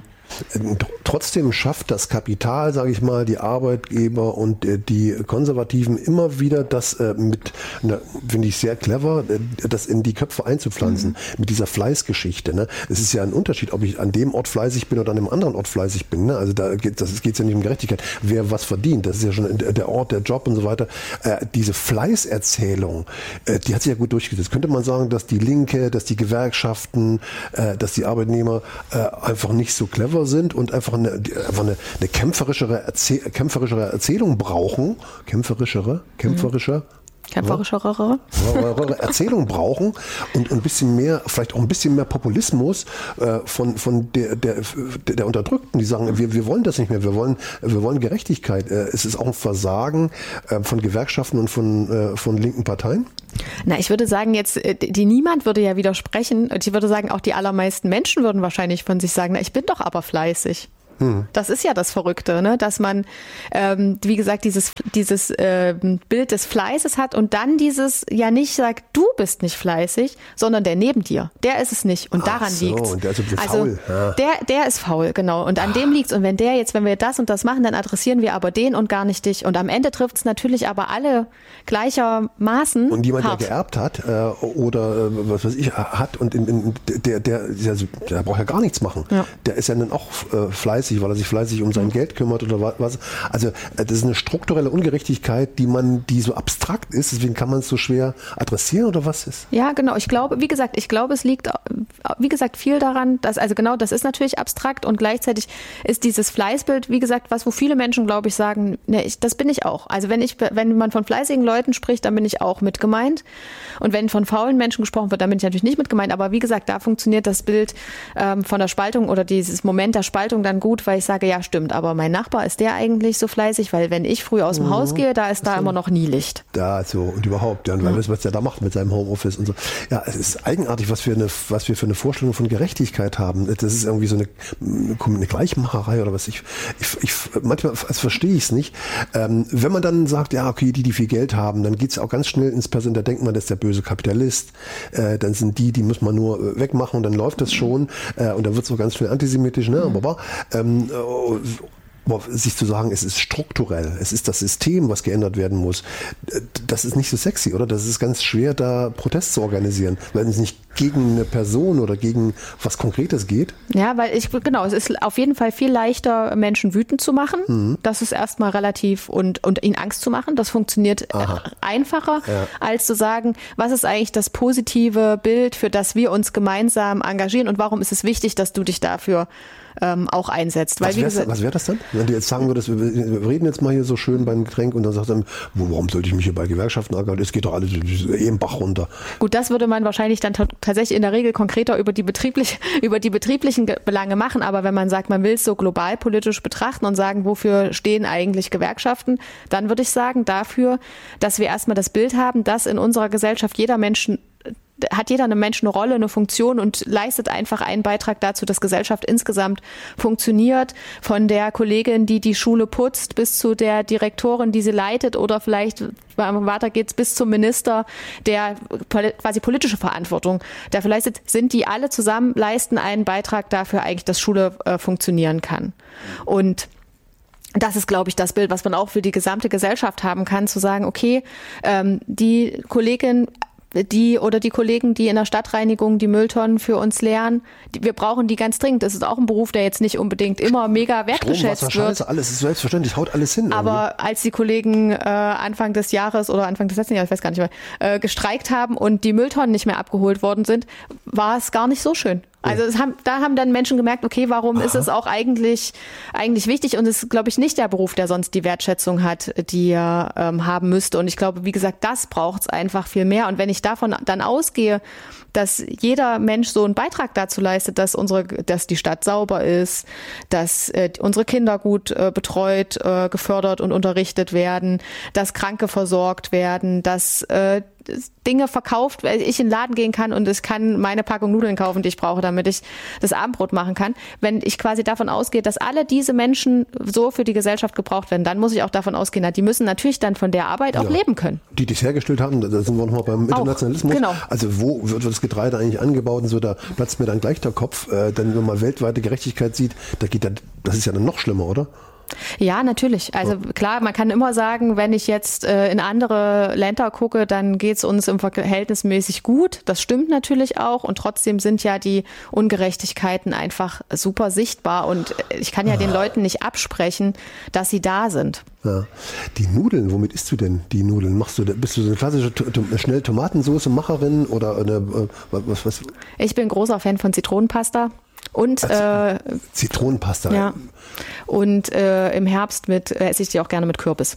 Trotzdem schafft das Kapital, sage ich mal, die Arbeitgeber und äh, die Konservativen immer wieder das äh, mit, finde ich sehr clever, äh, das in die Köpfe einzupflanzen, mhm. mit dieser Fleißgeschichte. Ne? Es ist ja ein Unterschied, ob ich an dem Ort fleißig bin oder an einem anderen Ort fleißig bin. Ne? Also da geht das geht ja nicht um Gerechtigkeit. Wer was verdient, das ist ja schon der Ort, der Job und so weiter. Äh, diese Fleißerzählung, äh, die hat sich ja gut durchgesetzt. Könnte man sagen, dass die Linke, dass die Gewerkschaften, äh, dass die Arbeitnehmer äh, einfach nicht so clever sind und einfach eine, einfach eine, eine kämpferischere, Erzähl- kämpferischere Erzählung brauchen. Kämpferischere? Kämpferischer? kämpferischere Erzählung brauchen und ein bisschen mehr, vielleicht auch ein bisschen mehr Populismus äh, von, von der, der, der Unterdrückten, die sagen, wir, wir wollen das nicht mehr, wir wollen, wir wollen Gerechtigkeit. Äh, es ist auch ein Versagen äh, von Gewerkschaften und von, äh, von linken Parteien. Na, ich würde sagen, jetzt, die niemand würde ja widersprechen. Ich würde sagen, auch die allermeisten Menschen würden wahrscheinlich von sich sagen, na, ich bin doch aber fleißig. Das ist ja das Verrückte, ne? Dass man, ähm, wie gesagt, dieses, dieses äh, Bild des Fleißes hat und dann dieses ja nicht sagt, du bist nicht fleißig, sondern der neben dir, der ist es nicht und daran so, liegt's. Und der ist ein bisschen also faul. Ja. der, der ist faul, genau. Und an dem liegt's. Und wenn der jetzt, wenn wir das und das machen, dann adressieren wir aber den und gar nicht dich. Und am Ende trifft's natürlich aber alle gleichermaßen. Und jemand, hart. der geerbt hat äh, oder äh, was weiß ich hat und in, in, der, der, der, der braucht ja gar nichts machen. Ja. Der ist ja dann auch äh, fleißig, weil er sich fleißig um sein mhm. Geld kümmert oder was. Also äh, das ist eine strukturelle Ungerechtigkeit, die man, die so abstrakt ist, deswegen kann man es so schwer adressieren oder was ist? Ja, genau. Ich glaube, wie gesagt, ich glaube, es liegt, wie gesagt, viel daran, dass, also genau, das ist natürlich abstrakt und gleichzeitig ist dieses Fleißbild, wie gesagt, was, wo viele Menschen, glaube ich, sagen, ne, ich, das bin ich auch. Also wenn ich, wenn man von fleißigen Leuten spricht, dann bin ich auch mit gemeint. Und wenn von faulen Menschen gesprochen wird, dann bin ich natürlich nicht mit gemeint. Aber wie gesagt, da funktioniert das Bild ähm, von der Spaltung oder dieses Moment der Spaltung dann gut, weil ich sage, ja, stimmt, aber mein Nachbar, ist der eigentlich so fleißig? Weil wenn ich früh aus dem mhm. Haus gehe, da ist da immer noch nie Licht. Da so und überhaupt, ja, und weil ja. was der da macht mit seinem Homeoffice und so. Ja, es ist eigenartig, was wir eine, was wir für eine Vorstellung von Gerechtigkeit haben. Das ist irgendwie so eine, eine Gleichmacherei oder was. Ich, ich, ich manchmal also verstehe ich es nicht. Ähm, wenn man dann sagt, ja, okay, die, die viel Geld haben, dann geht es auch ganz schnell ins Person, da denkt man, das ist der böse Kapitalist. Äh, dann sind die, die muss man nur wegmachen und dann läuft das schon. Äh, und dann wird es auch ganz schnell antisemitisch, ne? Mhm. Aber ähm, sich zu sagen, es ist strukturell, es ist das System, was geändert werden muss, das ist nicht so sexy, oder? Das ist ganz schwer, da Protest zu organisieren, wenn es nicht gegen eine Person oder gegen was Konkretes geht. Ja, weil ich, genau, es ist auf jeden Fall viel leichter, Menschen wütend zu machen. Mhm. Das ist erstmal relativ und, und ihnen Angst zu machen. Das funktioniert Aha. einfacher, ja. als zu sagen, was ist eigentlich das positive Bild, für das wir uns gemeinsam engagieren und warum ist es wichtig, dass du dich dafür Ähm, auch einsetzt. Weil, was wäre wär das dann? Wenn du jetzt sagen würdest, wir, wir reden jetzt mal hier so schön beim Getränk und dann sagst du, warum sollte ich mich hier bei Gewerkschaften engagieren? Es geht doch alles eh im Bach runter. Gut, das würde man wahrscheinlich dann t- tatsächlich in der Regel konkreter über die, betrieblich, über die betrieblichen Ge- Belange machen, aber wenn man sagt, man will es so globalpolitisch betrachten und sagen, wofür stehen eigentlich Gewerkschaften, dann würde ich sagen, dafür, dass wir erstmal das Bild haben, dass in unserer Gesellschaft jeder Mensch hat jeder eine Mensch eine Rolle, eine Funktion und leistet einfach einen Beitrag dazu, dass Gesellschaft insgesamt funktioniert. Von der Kollegin, die die Schule putzt, bis zu der Direktorin, die sie leitet oder vielleicht weiter geht's bis zum Minister, der quasi politische Verantwortung dafür leistet, sind die alle zusammen, leisten einen Beitrag dafür eigentlich, dass Schule äh, funktionieren kann. Und das ist, glaube ich, das Bild, was man auch für die gesamte Gesellschaft haben kann, zu sagen, okay, ähm, die Kollegin die oder die Kollegen, die in der Stadtreinigung die Mülltonnen für uns leeren, die, wir brauchen die ganz dringend. Das ist auch ein Beruf, der jetzt nicht unbedingt immer mega wertgeschätzt Strom, Wasser, wird. Scheiße, alles ist selbstverständlich, haut alles hin. Aber irgendwie. Als die Kollegen äh, Anfang des Jahres oder Anfang des letzten Jahres, ich weiß gar nicht mehr, äh, gestreikt haben und die Mülltonnen nicht mehr abgeholt worden sind, war es gar nicht so schön. Also es haben, da haben dann Menschen gemerkt, okay, warum Aha. ist es auch eigentlich eigentlich wichtig und es ist, glaube ich, nicht der Beruf, der sonst die Wertschätzung hat, die er ähm, haben müsste. Und ich glaube, wie gesagt, das braucht es einfach viel mehr. Und wenn ich davon dann ausgehe, dass jeder Mensch so einen Beitrag dazu leistet, dass unsere, dass die Stadt sauber ist, dass äh, unsere Kinder gut äh, betreut, äh, gefördert und unterrichtet werden, dass Kranke versorgt werden, dass äh, Dinge verkauft, weil ich in den Laden gehen kann und ich kann meine Packung Nudeln kaufen, die ich brauche, damit ich das Abendbrot machen kann. Wenn ich quasi davon ausgehe, dass alle diese Menschen so für die Gesellschaft gebraucht werden, dann muss ich auch davon ausgehen, na, die müssen natürlich dann von der Arbeit auch ja. leben können. Die das hergestellt haben, da sind wir nochmal beim Internationalismus. Auch, genau. Also wo wird das Getreide eigentlich angebaut und so, da platzt mir dann gleich der Kopf. Äh, denn wenn man weltweite Gerechtigkeit sieht, da geht dann, das ist ja dann noch schlimmer, oder? Ja, natürlich. Also klar, man kann immer sagen, wenn ich jetzt äh, in andere Länder gucke, dann geht's uns im verhältnismäßig gut. Das stimmt natürlich auch. Und trotzdem sind ja die Ungerechtigkeiten einfach super sichtbar. Und ich kann ja den Leuten nicht absprechen, dass sie da sind. Ja. Die Nudeln, womit isst du denn die Nudeln? Machst du, bist du so eine klassische schnell Tomatensoße-Macherin oder eine, äh, was, was? Ich bin großer Fan von Zitronenpasta. Und äh, Zitronenpasta. Ja. Und äh, im Herbst mit äh, esse ich die auch gerne mit Kürbis.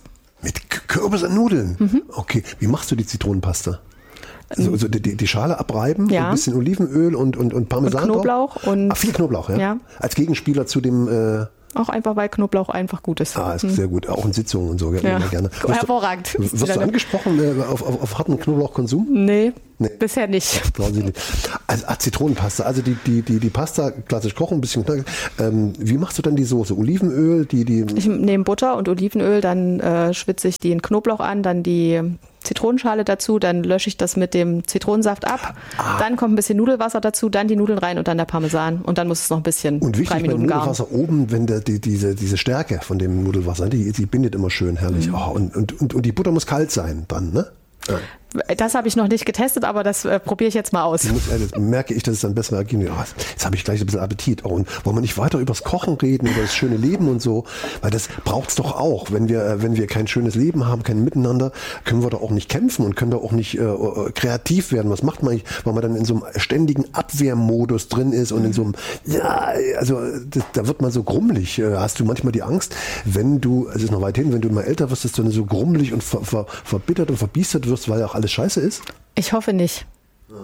Mit Kürbis und Nudeln? Mhm. Okay, wie machst du die Zitronenpasta? Also, also die, die Schale abreiben, ja. ein bisschen Olivenöl und, und, und Parmesan und Knoblauch. Drauf. Und ah, viel Knoblauch, ja? ja. Als Gegenspieler zu dem... Äh Auch einfach, weil Knoblauch einfach gut ist. Ah, ist hm. sehr gut. Auch in Sitzungen und so. Ja. Gerne. Wirst Hervorragend. Du, wirst du angesprochen äh, auf, auf, auf harten Knoblauchkonsum? Nee, nee, bisher nicht. nicht. Also ah, Zitronenpasta, also die, die, die, die Pasta klassisch kochen, ein bisschen knackig. Ähm, wie machst du dann die Soße? Olivenöl? Die, die ich nehme Butter und Olivenöl, dann äh, schwitze ich den Knoblauch an, dann die Zitronenschale dazu, dann lösche ich das mit dem Zitronensaft ab, ah. dann kommt ein bisschen Nudelwasser dazu, dann die Nudeln rein und dann der Parmesan und dann muss es noch ein bisschen und wichtig, drei Minuten beim Nudelwasser garen. Oben, wenn der, die, diese, diese Stärke von dem Nudelwasser, die, die bindet immer schön herrlich. Mhm. Oh, und, und, und, und die Butter muss kalt sein dann, ne? Ja. Das habe ich noch nicht getestet, aber das äh, probiere ich jetzt mal aus. Muss, äh, jetzt merke ich, dass es dann besser ergeht. Oh, jetzt habe ich gleich ein bisschen Appetit. Oh, und wollen wir nicht weiter über das Kochen reden, über das schöne Leben und so? Weil das braucht es doch auch. Wenn wir, wenn wir kein schönes Leben haben, kein Miteinander, können wir doch auch nicht kämpfen und können doch auch nicht äh, kreativ werden. Was macht man eigentlich, weil man dann in so einem ständigen Abwehrmodus drin ist und in so einem, ja, also das, da wird man so grummelig. Hast du manchmal die Angst, wenn du, es ist noch weit hin, wenn du mal älter wirst, dass du dann so grummelig und ver, ver, verbittert und verbiestert wirst, weil ja auch alles scheiße ist? Ich hoffe nicht. Ja.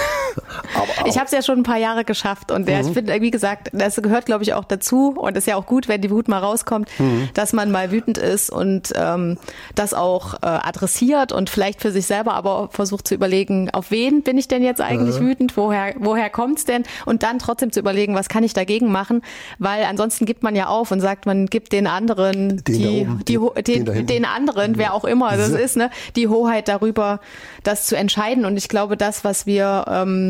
Aber, aber. Ich habe es ja schon ein paar Jahre geschafft und ja, mhm. ich finde, wie gesagt, das gehört, glaube ich, auch dazu und ist ja auch gut, wenn die Wut mal rauskommt, mhm. dass man mal wütend ist und ähm, das auch äh, adressiert und vielleicht für sich selber aber auch versucht zu überlegen, auf wen bin ich denn jetzt eigentlich mhm. wütend, woher, woher kommt's denn und dann trotzdem zu überlegen, was kann ich dagegen machen, weil ansonsten gibt man ja auf und sagt, man gibt den anderen, den die, oben, die, den, den, den anderen, wer auch immer das ist, ne, die Hoheit darüber, das zu entscheiden und ich glaube, das, was wir ähm,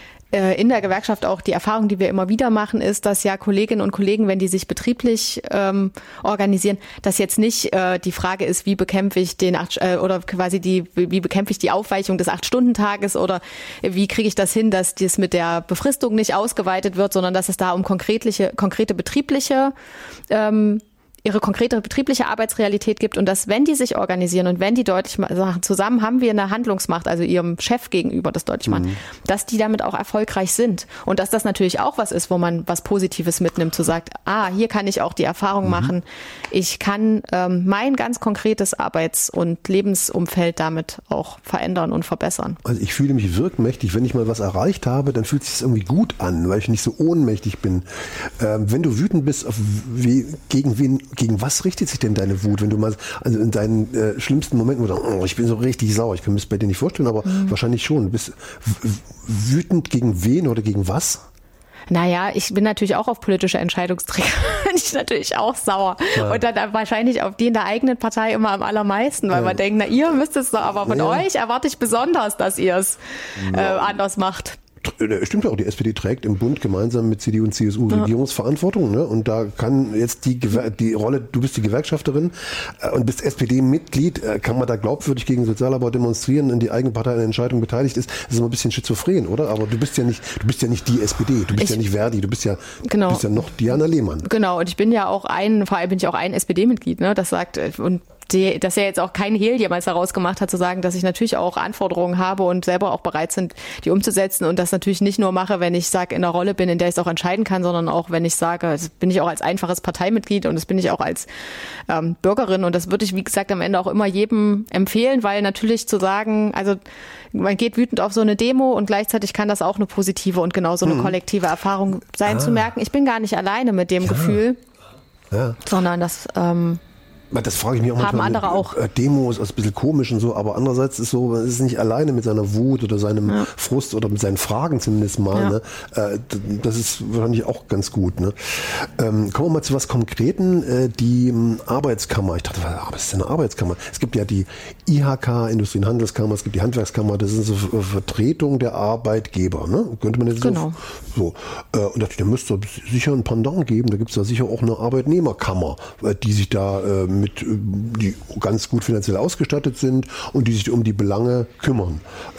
in der Gewerkschaft auch die Erfahrung, die wir immer wieder machen, ist, dass ja Kolleginnen und Kollegen, wenn die sich betrieblich ähm, organisieren, dass jetzt nicht äh, die Frage ist, wie bekämpfe ich den acht, äh, oder quasi die, wie bekämpfe ich die Aufweichung des Acht-Stunden-Tages oder wie kriege ich das hin, dass das mit der Befristung nicht ausgeweitet wird, sondern dass es da um konkrete, konkrete betriebliche ähm, ihre konkrete betriebliche Arbeitsrealität gibt und dass, wenn die sich organisieren und wenn die deutlich sagen, zusammen haben wir eine Handlungsmacht, also ihrem Chef gegenüber, das deutlich machen, mhm. dass die damit auch erfolgreich sind und dass das natürlich auch was ist, wo man was Positives mitnimmt, zu sagt, ah, hier kann ich auch die Erfahrung mhm. machen, ich kann ähm, mein ganz konkretes Arbeits- und Lebensumfeld damit auch verändern und verbessern. Also ich fühle mich wirkmächtig, wenn ich mal was erreicht habe, dann fühlt es sich irgendwie gut an, weil ich nicht so ohnmächtig bin. Ähm, wenn du wütend bist, auf we- gegen wen Gegen was richtet sich denn deine Wut, wenn du mal also in deinen äh, schlimmsten Momenten, wo du sagst, oh, ich bin so richtig sauer, ich kann mir das bei dir nicht vorstellen, aber mhm. wahrscheinlich schon. Du bist w- wütend gegen wen oder gegen was? Naja, ich bin natürlich auch auf politische Entscheidungsträger, bin ich natürlich auch sauer. Ja. Und dann wahrscheinlich auf die in der eigenen Partei immer am allermeisten, weil ja. man denkt, na ihr müsst es doch, aber von ja. euch erwarte ich besonders, dass ihr es äh, ja. anders macht. Stimmt auch, die S P D trägt im Bund gemeinsam mit C D U und C S U ja. Regierungsverantwortung, ne? Und da kann jetzt die, Gewer- die Rolle, du bist die Gewerkschafterin äh, und bist S P D-Mitglied, äh, kann man da glaubwürdig gegen Sozialarbeit demonstrieren, in die eigene Partei an der Entscheidung beteiligt ist, das ist immer ein bisschen schizophren, oder? Aber du bist ja nicht, du bist ja nicht die S P D, du bist ich, ja nicht Verdi, du bist ja, genau. du bist ja noch Diana Lehmann. Genau, und ich bin ja auch ein, vor allem bin ich auch ein S P D-Mitglied, ne? Das sagt, und Die, dass er jetzt auch kein Hehl jemals daraus gemacht hat, zu sagen, dass ich natürlich auch Anforderungen habe und selber auch bereit sind, die umzusetzen und das natürlich nicht nur mache, wenn ich sage, in einer Rolle bin, in der ich es auch entscheiden kann, sondern auch, wenn ich sage, das bin ich auch als einfaches Parteimitglied und das bin ich auch als ähm, Bürgerin und das würde ich, wie gesagt, am Ende auch immer jedem empfehlen, weil natürlich zu sagen, also man geht wütend auf so eine Demo und gleichzeitig kann das auch eine positive und genauso eine hm. kollektive Erfahrung sein, ah. zu merken, ich bin gar nicht alleine mit dem ja. Gefühl, ja. sondern das ähm, Das frage ich mich auch haben manchmal. Andere mit, auch. Äh, Demos ist ein bisschen komisch und so, aber andererseits ist so, man ist nicht alleine mit seiner Wut oder seinem ja. Frust oder mit seinen Fragen zumindest mal. Ja. Ne? Äh, das ist wahrscheinlich auch ganz gut. Ne? Ähm, kommen wir mal zu was Konkreten. Äh, die ähm, Arbeitskammer. Ich dachte, was ist denn eine Arbeitskammer? Es gibt ja die I H K, Industrie- und Handelskammer, es gibt die Handwerkskammer, das ist eine Vertretung der Arbeitgeber. Ne? Könnte man jetzt genau. so. so. Äh, und dachte, da müsste es sicher ein Pendant geben. Da gibt es da sicher auch eine Arbeitnehmerkammer, die sich da äh, mit, die ganz gut finanziell ausgestattet sind und die sich um die Belange kümmern.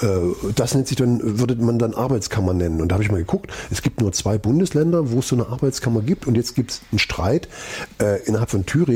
Das nennt sich dann, würde man dann Arbeitskammer nennen. Und da habe ich mal geguckt, es gibt nur zwei Bundesländer, wo es so eine Arbeitskammer gibt und jetzt gibt es einen Streit äh, innerhalb von Thüringen.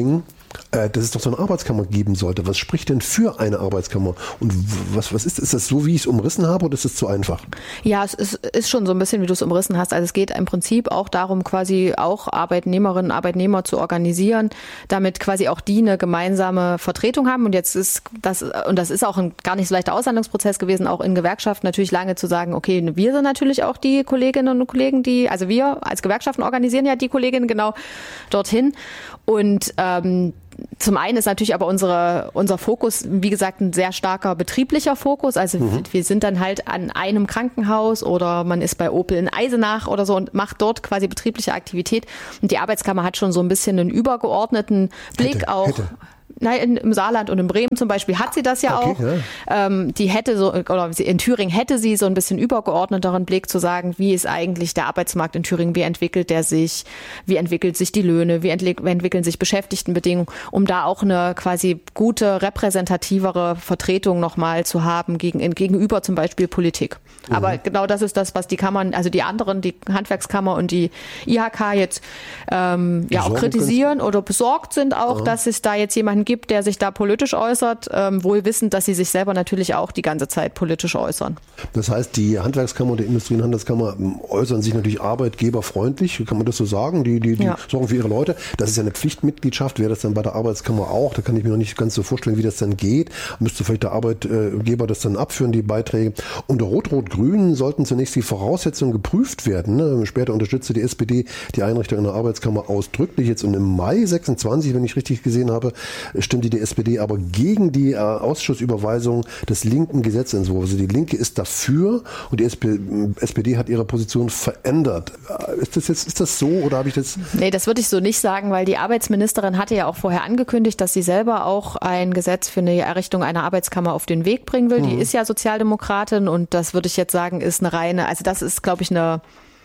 Äh, dass es doch so eine Arbeitskammer geben sollte. Was spricht denn für eine Arbeitskammer? Und was, was ist, ist das so, wie ich es umrissen habe, oder ist es zu einfach? Ja, es ist, ist schon so ein bisschen, wie du es umrissen hast. Also es geht im Prinzip auch darum, quasi auch Arbeitnehmerinnen und Arbeitnehmer zu organisieren, damit quasi auch die eine gemeinsame Vertretung haben. Und jetzt ist das, und das ist auch ein gar nicht so leichter Aushandlungsprozess gewesen, auch in Gewerkschaften natürlich lange zu sagen, okay, wir sind natürlich auch die Kolleginnen und Kollegen, die, also wir als Gewerkschaften organisieren ja die Kolleginnen genau dorthin. Und ähm, zum einen ist natürlich aber unsere, unser Fokus, wie gesagt, ein sehr starker betrieblicher Fokus. Also mhm. wir sind dann halt an einem Krankenhaus oder man ist bei Opel in Eisenach oder so und macht dort quasi betriebliche Aktivität. Und die Arbeitskammer hat schon so ein bisschen einen übergeordneten Blick hätte, auch. Hätte. Nein, im Saarland und in Bremen zum Beispiel hat sie das ja okay, auch. Ja. Ähm, die hätte so, oder in Thüringen hätte sie so ein bisschen übergeordneteren Blick zu sagen, wie ist eigentlich der Arbeitsmarkt in Thüringen, wie entwickelt der sich, wie entwickelt sich die Löhne, wie entwickeln sich Beschäftigtenbedingungen, um da auch eine quasi gute, repräsentativere Vertretung nochmal zu haben gegen, gegenüber zum Beispiel Politik. Mhm. Aber genau das ist das, was die Kammern, also die anderen, die Handwerkskammer und die I H K jetzt ähm, ja auch kritisieren oder besorgt sind auch, ja. dass es da jetzt jemanden gibt, der sich da politisch äußert, ähm, wohl wissend, dass sie sich selber natürlich auch die ganze Zeit politisch äußern. Das heißt, die Handwerkskammer und die Industrie- und Handelskammer äußern sich natürlich arbeitgeberfreundlich, kann man das so sagen? Die, die, die ja. sorgen für ihre Leute. Das ist ja eine Pflichtmitgliedschaft. Wäre das dann bei der Arbeitskammer auch? Da kann ich mir noch nicht ganz so vorstellen, wie das dann geht. Müsste vielleicht der Arbeitgeber das dann abführen, die Beiträge. Unter Rot-Rot-Grün sollten zunächst die Voraussetzungen geprüft werden. Ne? Später unterstützte die S P D die Einrichtung einer Arbeitskammer ausdrücklich. Jetzt und im Mai sechsundzwanzig, wenn ich richtig gesehen habe, stimmte die S P D aber gegen die äh, Ausschussüberweisung des linken Gesetzentwurfs. Also die Linke ist dafür und die S P D hat ihre Position verändert. Ist das jetzt, ist das so oder habe ich das? Nee, das würde ich so nicht sagen, weil die Arbeitsministerin hatte ja auch vorher angekündigt, dass sie selber auch ein Gesetz für eine Errichtung einer Arbeitskammer auf den Weg bringen will. Mhm. Die ist ja Sozialdemokratin und das würde ich jetzt sagen, ist eine reine, also das ist, glaube ich, eine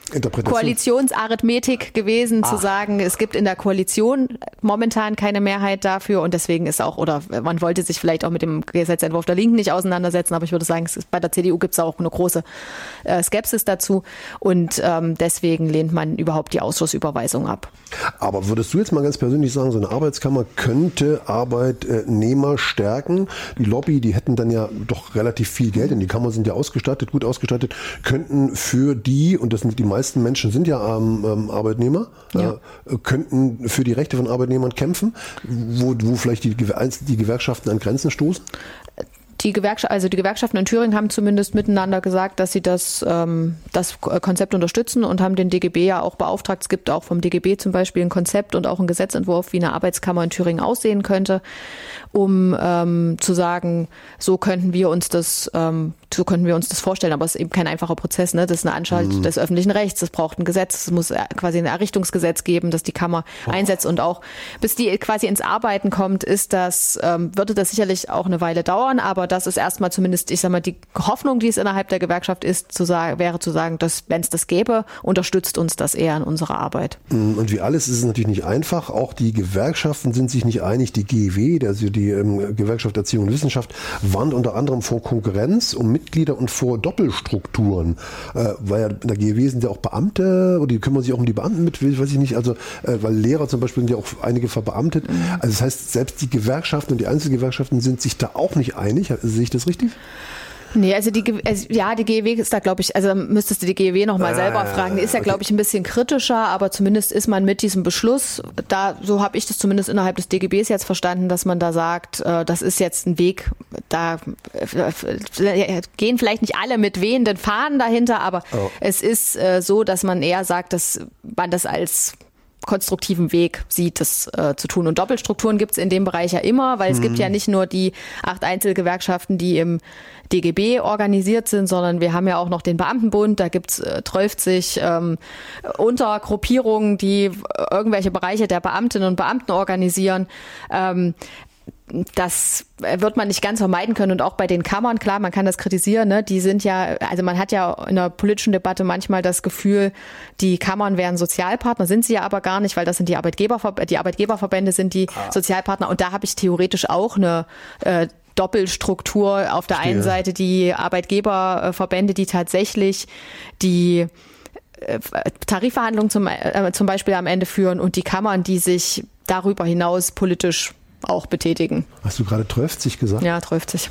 Koalitionsarithmetik gewesen, Ach. zu sagen, es gibt in der Koalition momentan keine Mehrheit dafür und deswegen ist auch, oder man wollte sich vielleicht auch mit dem Gesetzentwurf der Linken nicht auseinandersetzen, aber ich würde sagen, es ist, bei der C D U gibt es auch eine große äh, Skepsis dazu und ähm, deswegen lehnt man überhaupt die Ausschussüberweisung ab. Aber würdest du jetzt mal ganz persönlich sagen, so eine Arbeitskammer könnte Arbeitnehmer stärken? Die Lobby, die hätten dann ja doch relativ viel Geld, denn die Kammern sind ja ausgestattet, gut ausgestattet, könnten für die, und das sind die meisten Menschen sind ja ähm, Arbeitnehmer, ja. äh, könnten für die Rechte von Arbeitnehmern kämpfen, wo, wo vielleicht die, die Gewerkschaften an Grenzen stoßen? Die Gewerkschaft, also die Gewerkschaften in Thüringen haben zumindest miteinander gesagt, dass sie das, ähm, das Konzept unterstützen und haben den D G B ja auch beauftragt. Es gibt auch vom D G B zum Beispiel ein Konzept und auch einen Gesetzentwurf, wie eine Arbeitskammer in Thüringen aussehen könnte, um ähm, zu sagen, so könnten wir uns das, ähm, so könnten wir uns das vorstellen. Aber es ist eben kein einfacher Prozess, ne? Das ist eine Anstalt mhm. des öffentlichen Rechts. Es braucht ein Gesetz. Es muss quasi ein Errichtungsgesetz geben, das die Kammer oh. einsetzt und auch bis die quasi ins Arbeiten kommt, ist das, ähm, würde das sicherlich auch eine Weile dauern, aber das ist erstmal zumindest, ich sag mal, die Hoffnung, die es innerhalb der Gewerkschaft ist, zu sagen, wäre zu sagen, dass, wenn es das gäbe, unterstützt uns das eher in unserer Arbeit. Und wie alles ist es natürlich nicht einfach. Auch die Gewerkschaften sind sich nicht einig. Die G E W, also die ähm, Gewerkschaft Erziehung und Wissenschaft, warnt unter anderem vor Konkurrenz um Mitglieder und vor Doppelstrukturen. Äh, weil ja in der G E W sind ja auch Beamte, oder die kümmern sich auch um die Beamten mit, weiß ich nicht, also äh, weil Lehrer zum Beispiel sind ja auch einige verbeamtet. Mhm. Also das heißt, selbst die Gewerkschaften und die Einzelgewerkschaften sind sich da auch nicht einig. Sehe ich das richtig? Nee, also die, also ja, die G E W ist da, glaube ich, also müsstest du die G E W nochmal ah, selber fragen. Die ist ja, okay. glaube ich, ein bisschen kritischer, aber zumindest ist man mit diesem Beschluss, da, so habe ich das zumindest innerhalb des D G Bs jetzt verstanden, dass man da sagt, äh, das ist jetzt ein Weg, da äh, gehen vielleicht nicht alle mit wehenden Fahnen dahinter, aber oh. es ist äh, so, dass man eher sagt, dass man das als konstruktiven Weg sieht, das äh, zu tun. Und Doppelstrukturen gibt es in dem Bereich ja immer, weil es mhm. gibt ja nicht nur die acht Einzelgewerkschaften, die im D G B organisiert sind, sondern wir haben ja auch noch den Beamtenbund, da gibt's äh, zwölf ähm, Untergruppierungen, die äh, irgendwelche Bereiche der Beamtinnen und Beamten organisieren. Ähm, Das wird man nicht ganz vermeiden können und auch bei den Kammern, klar, man kann das kritisieren, ne? Die sind ja, also man hat ja in der politischen Debatte manchmal das Gefühl, die Kammern wären Sozialpartner, sind sie ja aber gar nicht, weil das sind die Arbeitgeberver- die Arbeitgeberverbände sind die ah. Sozialpartner und da habe ich theoretisch auch eine äh, Doppelstruktur. Auf der Verstehe. einen Seite die Arbeitgeberverbände, die tatsächlich die Tarifverhandlungen zum, äh, zum Beispiel am Ende führen und die Kammern, die sich darüber hinaus politisch auch betätigen. Hast du gerade zwölfzig gesagt? Ja, zwölfzig.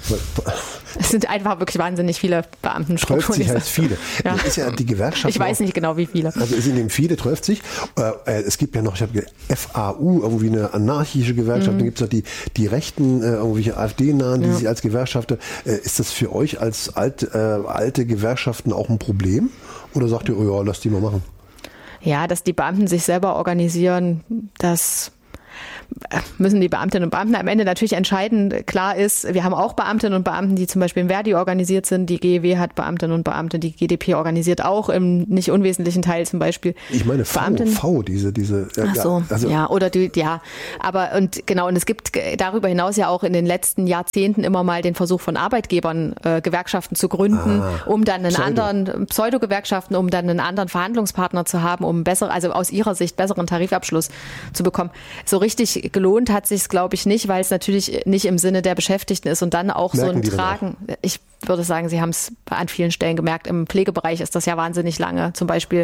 Es sind einfach wirklich wahnsinnig viele Beamtenstrukturen. zwölfzig heißt viele. Ja. Das ist ja die Gewerkschaft. Ich weiß nicht genau, wie viele. Also es sind eben viele, zwölfzig. Äh, es gibt ja noch, ich habe F A U, irgendwie eine anarchische Gewerkschaft. Mhm. Dann gibt es noch die, die Rechten, äh, irgendwelche AfD-Nahen, die ja. sich als Gewerkschafter. Äh, ist das für euch als alt, äh, alte Gewerkschaften auch ein Problem? Oder sagt ihr, oh ja, lass die mal machen? Ja, dass die Beamten sich selber organisieren, das müssen die Beamtinnen und Beamten am Ende natürlich entscheiden. Klar ist, wir haben auch Beamtinnen und Beamten, die zum Beispiel im Verdi organisiert sind. Die G E W hat Beamtinnen und Beamte, die G D P organisiert auch im nicht unwesentlichen Teil zum Beispiel. Ich meine V, V diese, diese. Äh, Ach so, ja, also ja, oder die, ja. Aber und genau, und es gibt darüber hinaus ja auch in den letzten Jahrzehnten immer mal den Versuch von Arbeitgebern, äh, Gewerkschaften zu gründen, ah, um dann einen Pseudo. anderen, Pseudo-Gewerkschaften, um dann einen anderen Verhandlungspartner zu haben, um besser, also aus ihrer Sicht besseren Tarifabschluss zu bekommen. So richtig gelohnt hat sich es, glaube ich, nicht, weil es natürlich nicht im Sinne der Beschäftigten ist und dann auch Merken so ein Tragen. Ich würde sagen, Sie haben es an vielen Stellen gemerkt. Im Pflegebereich ist das ja wahnsinnig lange zum Beispiel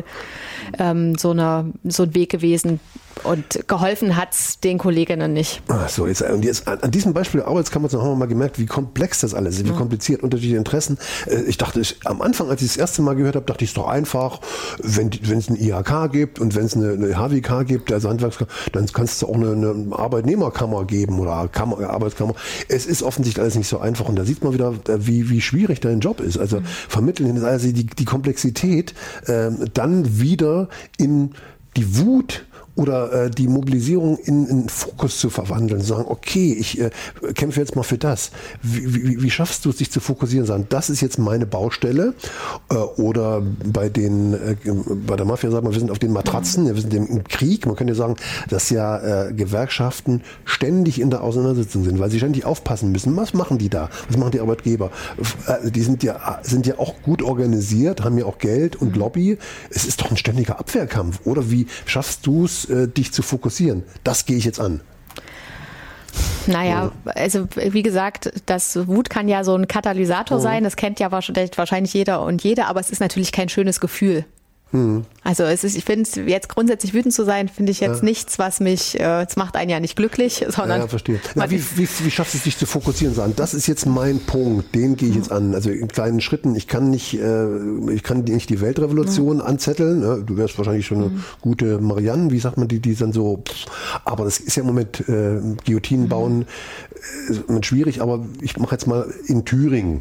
ähm, so, eine, so ein Weg gewesen. Und geholfen hat es den Kolleginnen nicht. Ach so, jetzt, und jetzt an diesem Beispiel der Arbeitskammer haben wir mal gemerkt, wie komplex das alles ist, wie ja. kompliziert, unterschiedliche Interessen. Ich dachte, ich, am Anfang, als ich das erste Mal gehört habe, dachte ich, es ist doch einfach, wenn es ein I H K gibt und wenn es eine, eine H W K gibt, also Handwerkskammer, dann kannst du auch eine, eine Arbeitnehmerkammer geben oder Kammer, Arbeitskammer. Es ist offensichtlich alles nicht so einfach und da sieht man wieder, wie, wie schwierig dein Job ist. Also mhm. vermitteln, also die, die Komplexität äh, dann wieder in die Wut oder äh, die Mobilisierung in, in Fokus zu verwandeln, sagen, okay, ich äh, kämpfe jetzt mal für das. Wie, wie, wie schaffst du es, dich zu fokussieren, sagen, das ist jetzt meine Baustelle äh, oder bei den äh, bei der Mafia sagt man, wir sind auf den Matratzen, mhm. wir sind im Krieg. Man könnte ja sagen, dass ja äh, Gewerkschaften ständig in der Auseinandersetzung sind, weil sie ständig aufpassen müssen. Was machen die da? Was machen die Arbeitgeber? Äh, die sind ja sind ja auch gut organisiert, haben ja auch Geld und Lobby. Es ist doch ein ständiger Abwehrkampf. Oder wie schaffst du es, dich zu fokussieren? Das gehe ich jetzt an. Naja, also wie gesagt, das Wut kann ja so ein Katalysator mhm. sein. Das kennt ja wahrscheinlich jeder und jede, aber es ist natürlich kein schönes Gefühl. Mhm. Also es ist, ich finde jetzt grundsätzlich wütend zu sein, finde ich jetzt ja. nichts, was mich, äh, es macht einen ja nicht glücklich, sondern. Ja, verstehe. Na, wie, wie, wie schaffst du es, dich zu fokussieren, sagen, das ist jetzt mein Punkt, den gehe ich mhm. jetzt an. Also in kleinen Schritten, ich kann nicht, äh, ich kann nicht die Weltrevolution mhm. anzetteln. Ne? Du wärst wahrscheinlich schon eine mhm. gute Marianne, wie sagt man die, die dann so, pff, aber das ist ja im Moment äh, Guillotinen bauen, äh, schwierig, aber ich mache jetzt mal in Thüringen.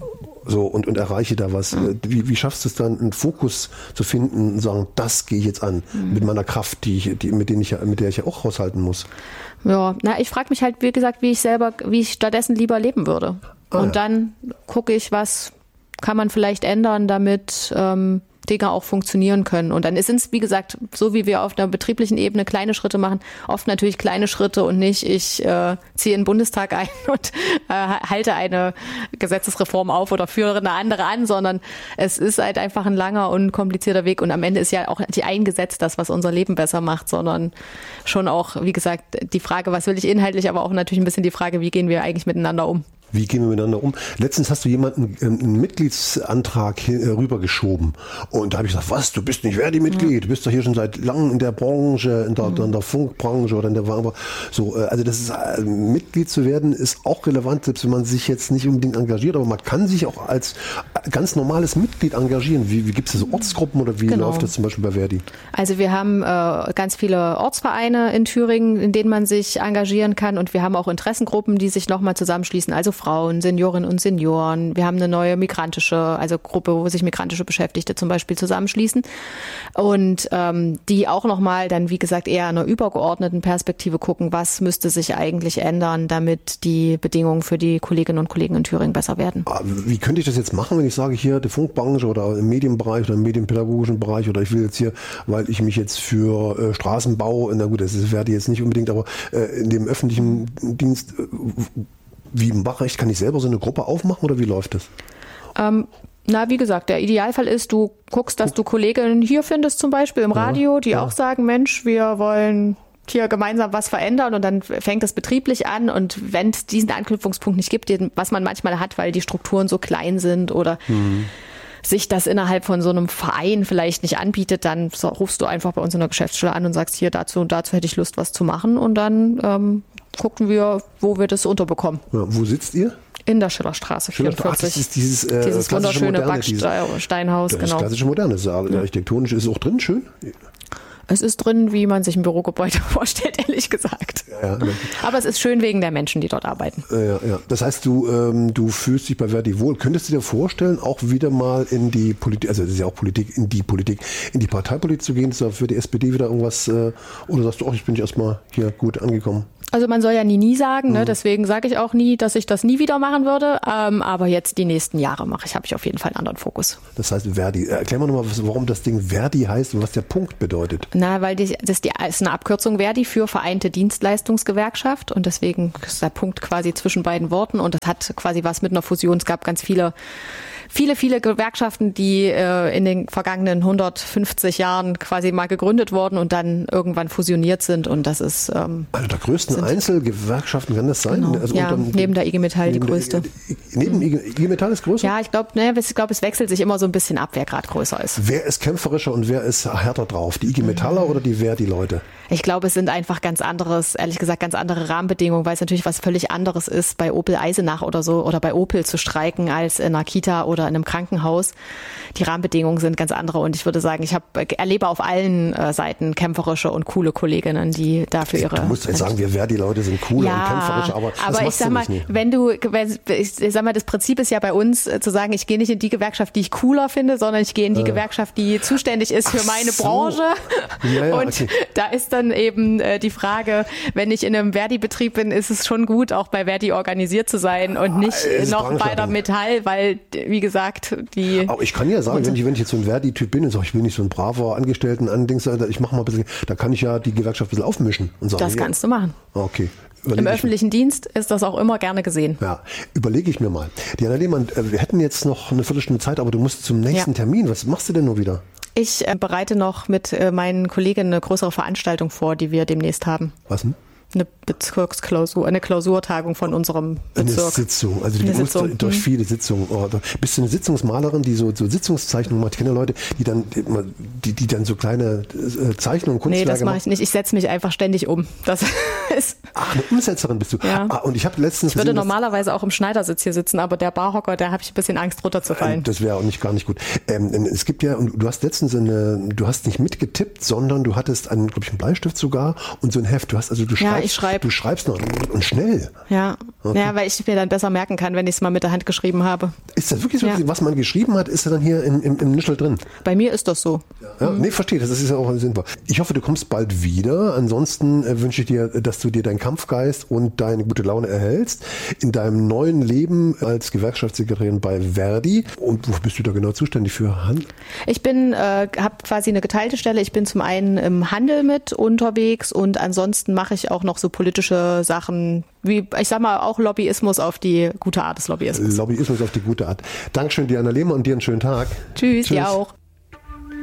So, und, und erreiche da was. Mhm. Wie, wie schaffst du es dann, einen Fokus zu finden und sagen, das gehe ich jetzt an, mhm. mit meiner Kraft, die ich, die, mit, denen ich, mit der ich ja auch haushalten muss? Ja, na, ich frage mich halt, wie gesagt, wie ich selber, wie ich stattdessen lieber leben würde. Ah, und ja. dann gucke ich, was kann man vielleicht ändern, damit ähm, Dinge auch funktionieren können. Und dann ist es, wie gesagt, so wie wir auf einer betrieblichen Ebene kleine Schritte machen, oft natürlich kleine Schritte und nicht, ich äh, ziehe in den Bundestag ein und äh, halte eine Gesetzesreform auf oder führe eine andere an, sondern es ist halt einfach ein langer und komplizierter Weg und am Ende ist ja auch nicht ein Gesetz das, was unser Leben besser macht, sondern schon auch, wie gesagt, die Frage, was will ich inhaltlich, aber auch natürlich ein bisschen die Frage, wie gehen wir eigentlich miteinander um. Wie gehen wir miteinander um? Letztens hast du jemanden einen Mitgliedsantrag rübergeschoben und da habe ich gesagt, was, du bist nicht Verdi-Mitglied, ja. du bist doch hier schon seit langem in der Branche, in der, mhm. in der Funkbranche oder in der Warenbranche. So, also das ist, Mitglied zu werden ist auch relevant, selbst wenn man sich jetzt nicht unbedingt engagiert, aber man kann sich auch als ganz normales Mitglied engagieren. Wie, wie gibt es so Ortsgruppen oder wie genau. läuft das zum Beispiel bei Verdi? Also wir haben äh, ganz viele Ortsvereine in Thüringen, in denen man sich engagieren kann und wir haben auch Interessengruppen, die sich nochmal zusammenschließen, also Frauen, Seniorinnen und Senioren. Wir haben eine neue migrantische, also Gruppe, wo sich migrantische Beschäftigte zum Beispiel zusammenschließen und ähm, die auch nochmal dann, wie gesagt, eher in einer übergeordneten Perspektive gucken, was müsste sich eigentlich ändern, damit die Bedingungen für die Kolleginnen und Kollegen in Thüringen besser werden. Wie könnte ich das jetzt machen, wenn ich sage, hier die Funkbranche oder im Medienbereich oder im medienpädagogischen Bereich oder ich will jetzt hier, weil ich mich jetzt für äh, Straßenbau, na gut, das ist Verdi jetzt nicht unbedingt, aber äh, in dem öffentlichen Dienst äh, wie im Bachrecht, kann ich selber so eine Gruppe aufmachen oder wie läuft das? Ähm, na, wie gesagt, der Idealfall ist, du guckst, dass du Kolleginnen hier findest, zum Beispiel im Radio, die ja. auch sagen, Mensch, wir wollen hier gemeinsam was verändern und dann fängt es betrieblich an und wenn es diesen Anknüpfungspunkt nicht gibt, was man manchmal hat, weil die Strukturen so klein sind oder mhm. sich das innerhalb von so einem Verein vielleicht nicht anbietet, dann rufst du einfach bei uns in der Geschäftsstelle an und sagst, hier dazu und dazu hätte ich Lust, was zu machen und dann ähm, gucken wir, wo wir das unterbekommen. Ja, wo sitzt ihr? In der Schillerstraße vierundvierzig. Ach, das ist dieses, äh, dieses wunderschöne Backsteinhaus. Das genau. klassische Moderne, das architektonisch ist auch drin, schön. Es ist drin, wie man sich ein Bürogebäude vorstellt, ehrlich gesagt. Ja, ja. Aber es ist schön wegen der Menschen, die dort arbeiten. Ja, ja. Das heißt, du, ähm, du fühlst dich bei Verdi wohl. Könntest du dir vorstellen, auch wieder mal in die Politik, also das ist ja auch Politik, in die Politik, in die Parteipolitik zu gehen? Ist da für die S P D wieder irgendwas, äh, oder sagst du, ach, ich bin erstmal hier gut angekommen? Also man soll ja nie, nie sagen, ne? Deswegen sage ich auch nie, dass ich das nie wieder machen würde. Ähm, aber jetzt die nächsten Jahre mache ich, habe ich auf jeden Fall einen anderen Fokus. Das heißt Verdi. Erklär mal nochmal, warum das Ding Verdi heißt und was der Punkt bedeutet. Na, weil die, das die, ist eine Abkürzung Verdi für Vereinte Dienstleistungsgewerkschaft und deswegen ist der Punkt quasi zwischen beiden Worten und das hat quasi was mit einer Fusion. Es gab ganz viele Viele, viele Gewerkschaften, die äh, in den vergangenen hundertfünfzig Jahren quasi mal gegründet wurden und dann irgendwann fusioniert sind. Und das ist ähm, also der größten Einzelgewerkschaften kann das sein? Genau. Also ja, unter, neben der I G Metall die größte. Der, neben I G Metall ist größer? Ja, ich glaube, ne, ich glaube, es wechselt sich immer so ein bisschen ab, wer gerade größer ist. Wer ist kämpferischer und wer ist härter drauf? Die I G Metaller mhm. oder die Verdi-Leute? Ich glaube, es sind einfach ganz anderes, ehrlich gesagt, ganz andere Rahmenbedingungen, weil es natürlich was völlig anderes ist, bei Opel Eisenach oder so oder bei Opel zu streiken als in einer Kita oder in einem Krankenhaus. Die Rahmenbedingungen sind ganz andere und ich würde sagen, ich habe erlebe auf allen äh, Seiten kämpferische und coole Kolleginnen, die dafür ihre... Du musst jetzt sagen, wir Verdi-Leute sind cool ja, und kämpferisch, aber das aber ich sag mal, wenn du, ich sag mal, das Prinzip ist ja bei uns äh, zu sagen, ich gehe nicht in die Gewerkschaft, die ich cooler finde, sondern ich gehe in die äh. Gewerkschaft, die zuständig ist für Ach meine so. Branche. Ja, ja, und okay. da ist dann eben äh, die Frage, wenn ich in einem Verdi-Betrieb bin, ist es schon gut, auch bei Verdi organisiert zu sein und nicht äh, noch bei der Metall, weil, wie gesagt, die... Aber ich kann ja sagen, wenn ich, wenn ich jetzt so ein Verdi-Typ bin und sage, ich will nicht so ein braver Angestellten an, ich mache mal ein bisschen, da kann ich ja die Gewerkschaft ein bisschen aufmischen und sagen. Das kannst du machen. Okay. Im öffentlichen Dienst ist das auch immer gerne gesehen. Ja, überlege ich mir mal. Diana Lehmann, wir hätten jetzt noch eine Viertelstunde Zeit, aber du musst zum nächsten ja. Termin. Was machst du denn nur wieder? Ich äh, bereite noch mit äh, meinen Kollegen eine größere Veranstaltung vor, die wir demnächst haben. Was denn? Eine Bezirksklausur, eine Klausurtagung von unserem Bezirk. Eine Sitzung, also die musst durch, durch viele Sitzungen. Oh, bist du eine Sitzungsmalerin, die so, so Sitzungszeichnungen macht? Ich kenne Leute, die dann, die, die dann so kleine Zeichnungen, Kunstwerke Nee, das mache ich nicht. Ich setze mich einfach ständig um. Das ist Ach, eine Umsetzerin bist du. Ja. Ah, und ich habe letztens Ich würde gesehen, normalerweise auch im Schneidersitz hier sitzen, aber der Barhocker, da habe ich ein bisschen Angst, runterzufallen. Das wäre auch nicht gar nicht gut. Ähm, es gibt ja, und du hast letztens eine, du hast nicht mitgetippt, sondern du hattest einen, glaube ich, einen Bleistift sogar und so ein Heft. Du hast also du schreibst, ja, ich schreib. du schreibst noch und schnell. Ja. Okay. Ja, weil ich mir dann besser merken kann, wenn ich es mal mit der Hand geschrieben habe. Ist das wirklich so, ja. was man geschrieben hat, ist dann hier im, im, im Nischel drin? Bei mir ist das so. Ja, mhm. Nee, verstehe, das ist ja auch sinnvoll. Ich hoffe, du kommst bald wieder. Ansonsten äh, wünsche ich dir, dass du dir deinen Kampfgeist und deine gute Laune erhältst in deinem neuen Leben als Gewerkschaftssekretärin bei Verdi. Und wo bist du da genau zuständig für? Hand? Ich bin, äh, habe quasi eine geteilte Stelle. Ich bin zum einen im Handel mit unterwegs und ansonsten mache ich auch noch so politische Sachen, wie, ich sag mal, auch Lobbyismus auf die gute Art des Lobbyismus. Lobbyismus auf die gute Art. Dankeschön, Diana Lehmann, und dir einen schönen Tag. Tschüss, Tschüss. Dir auch.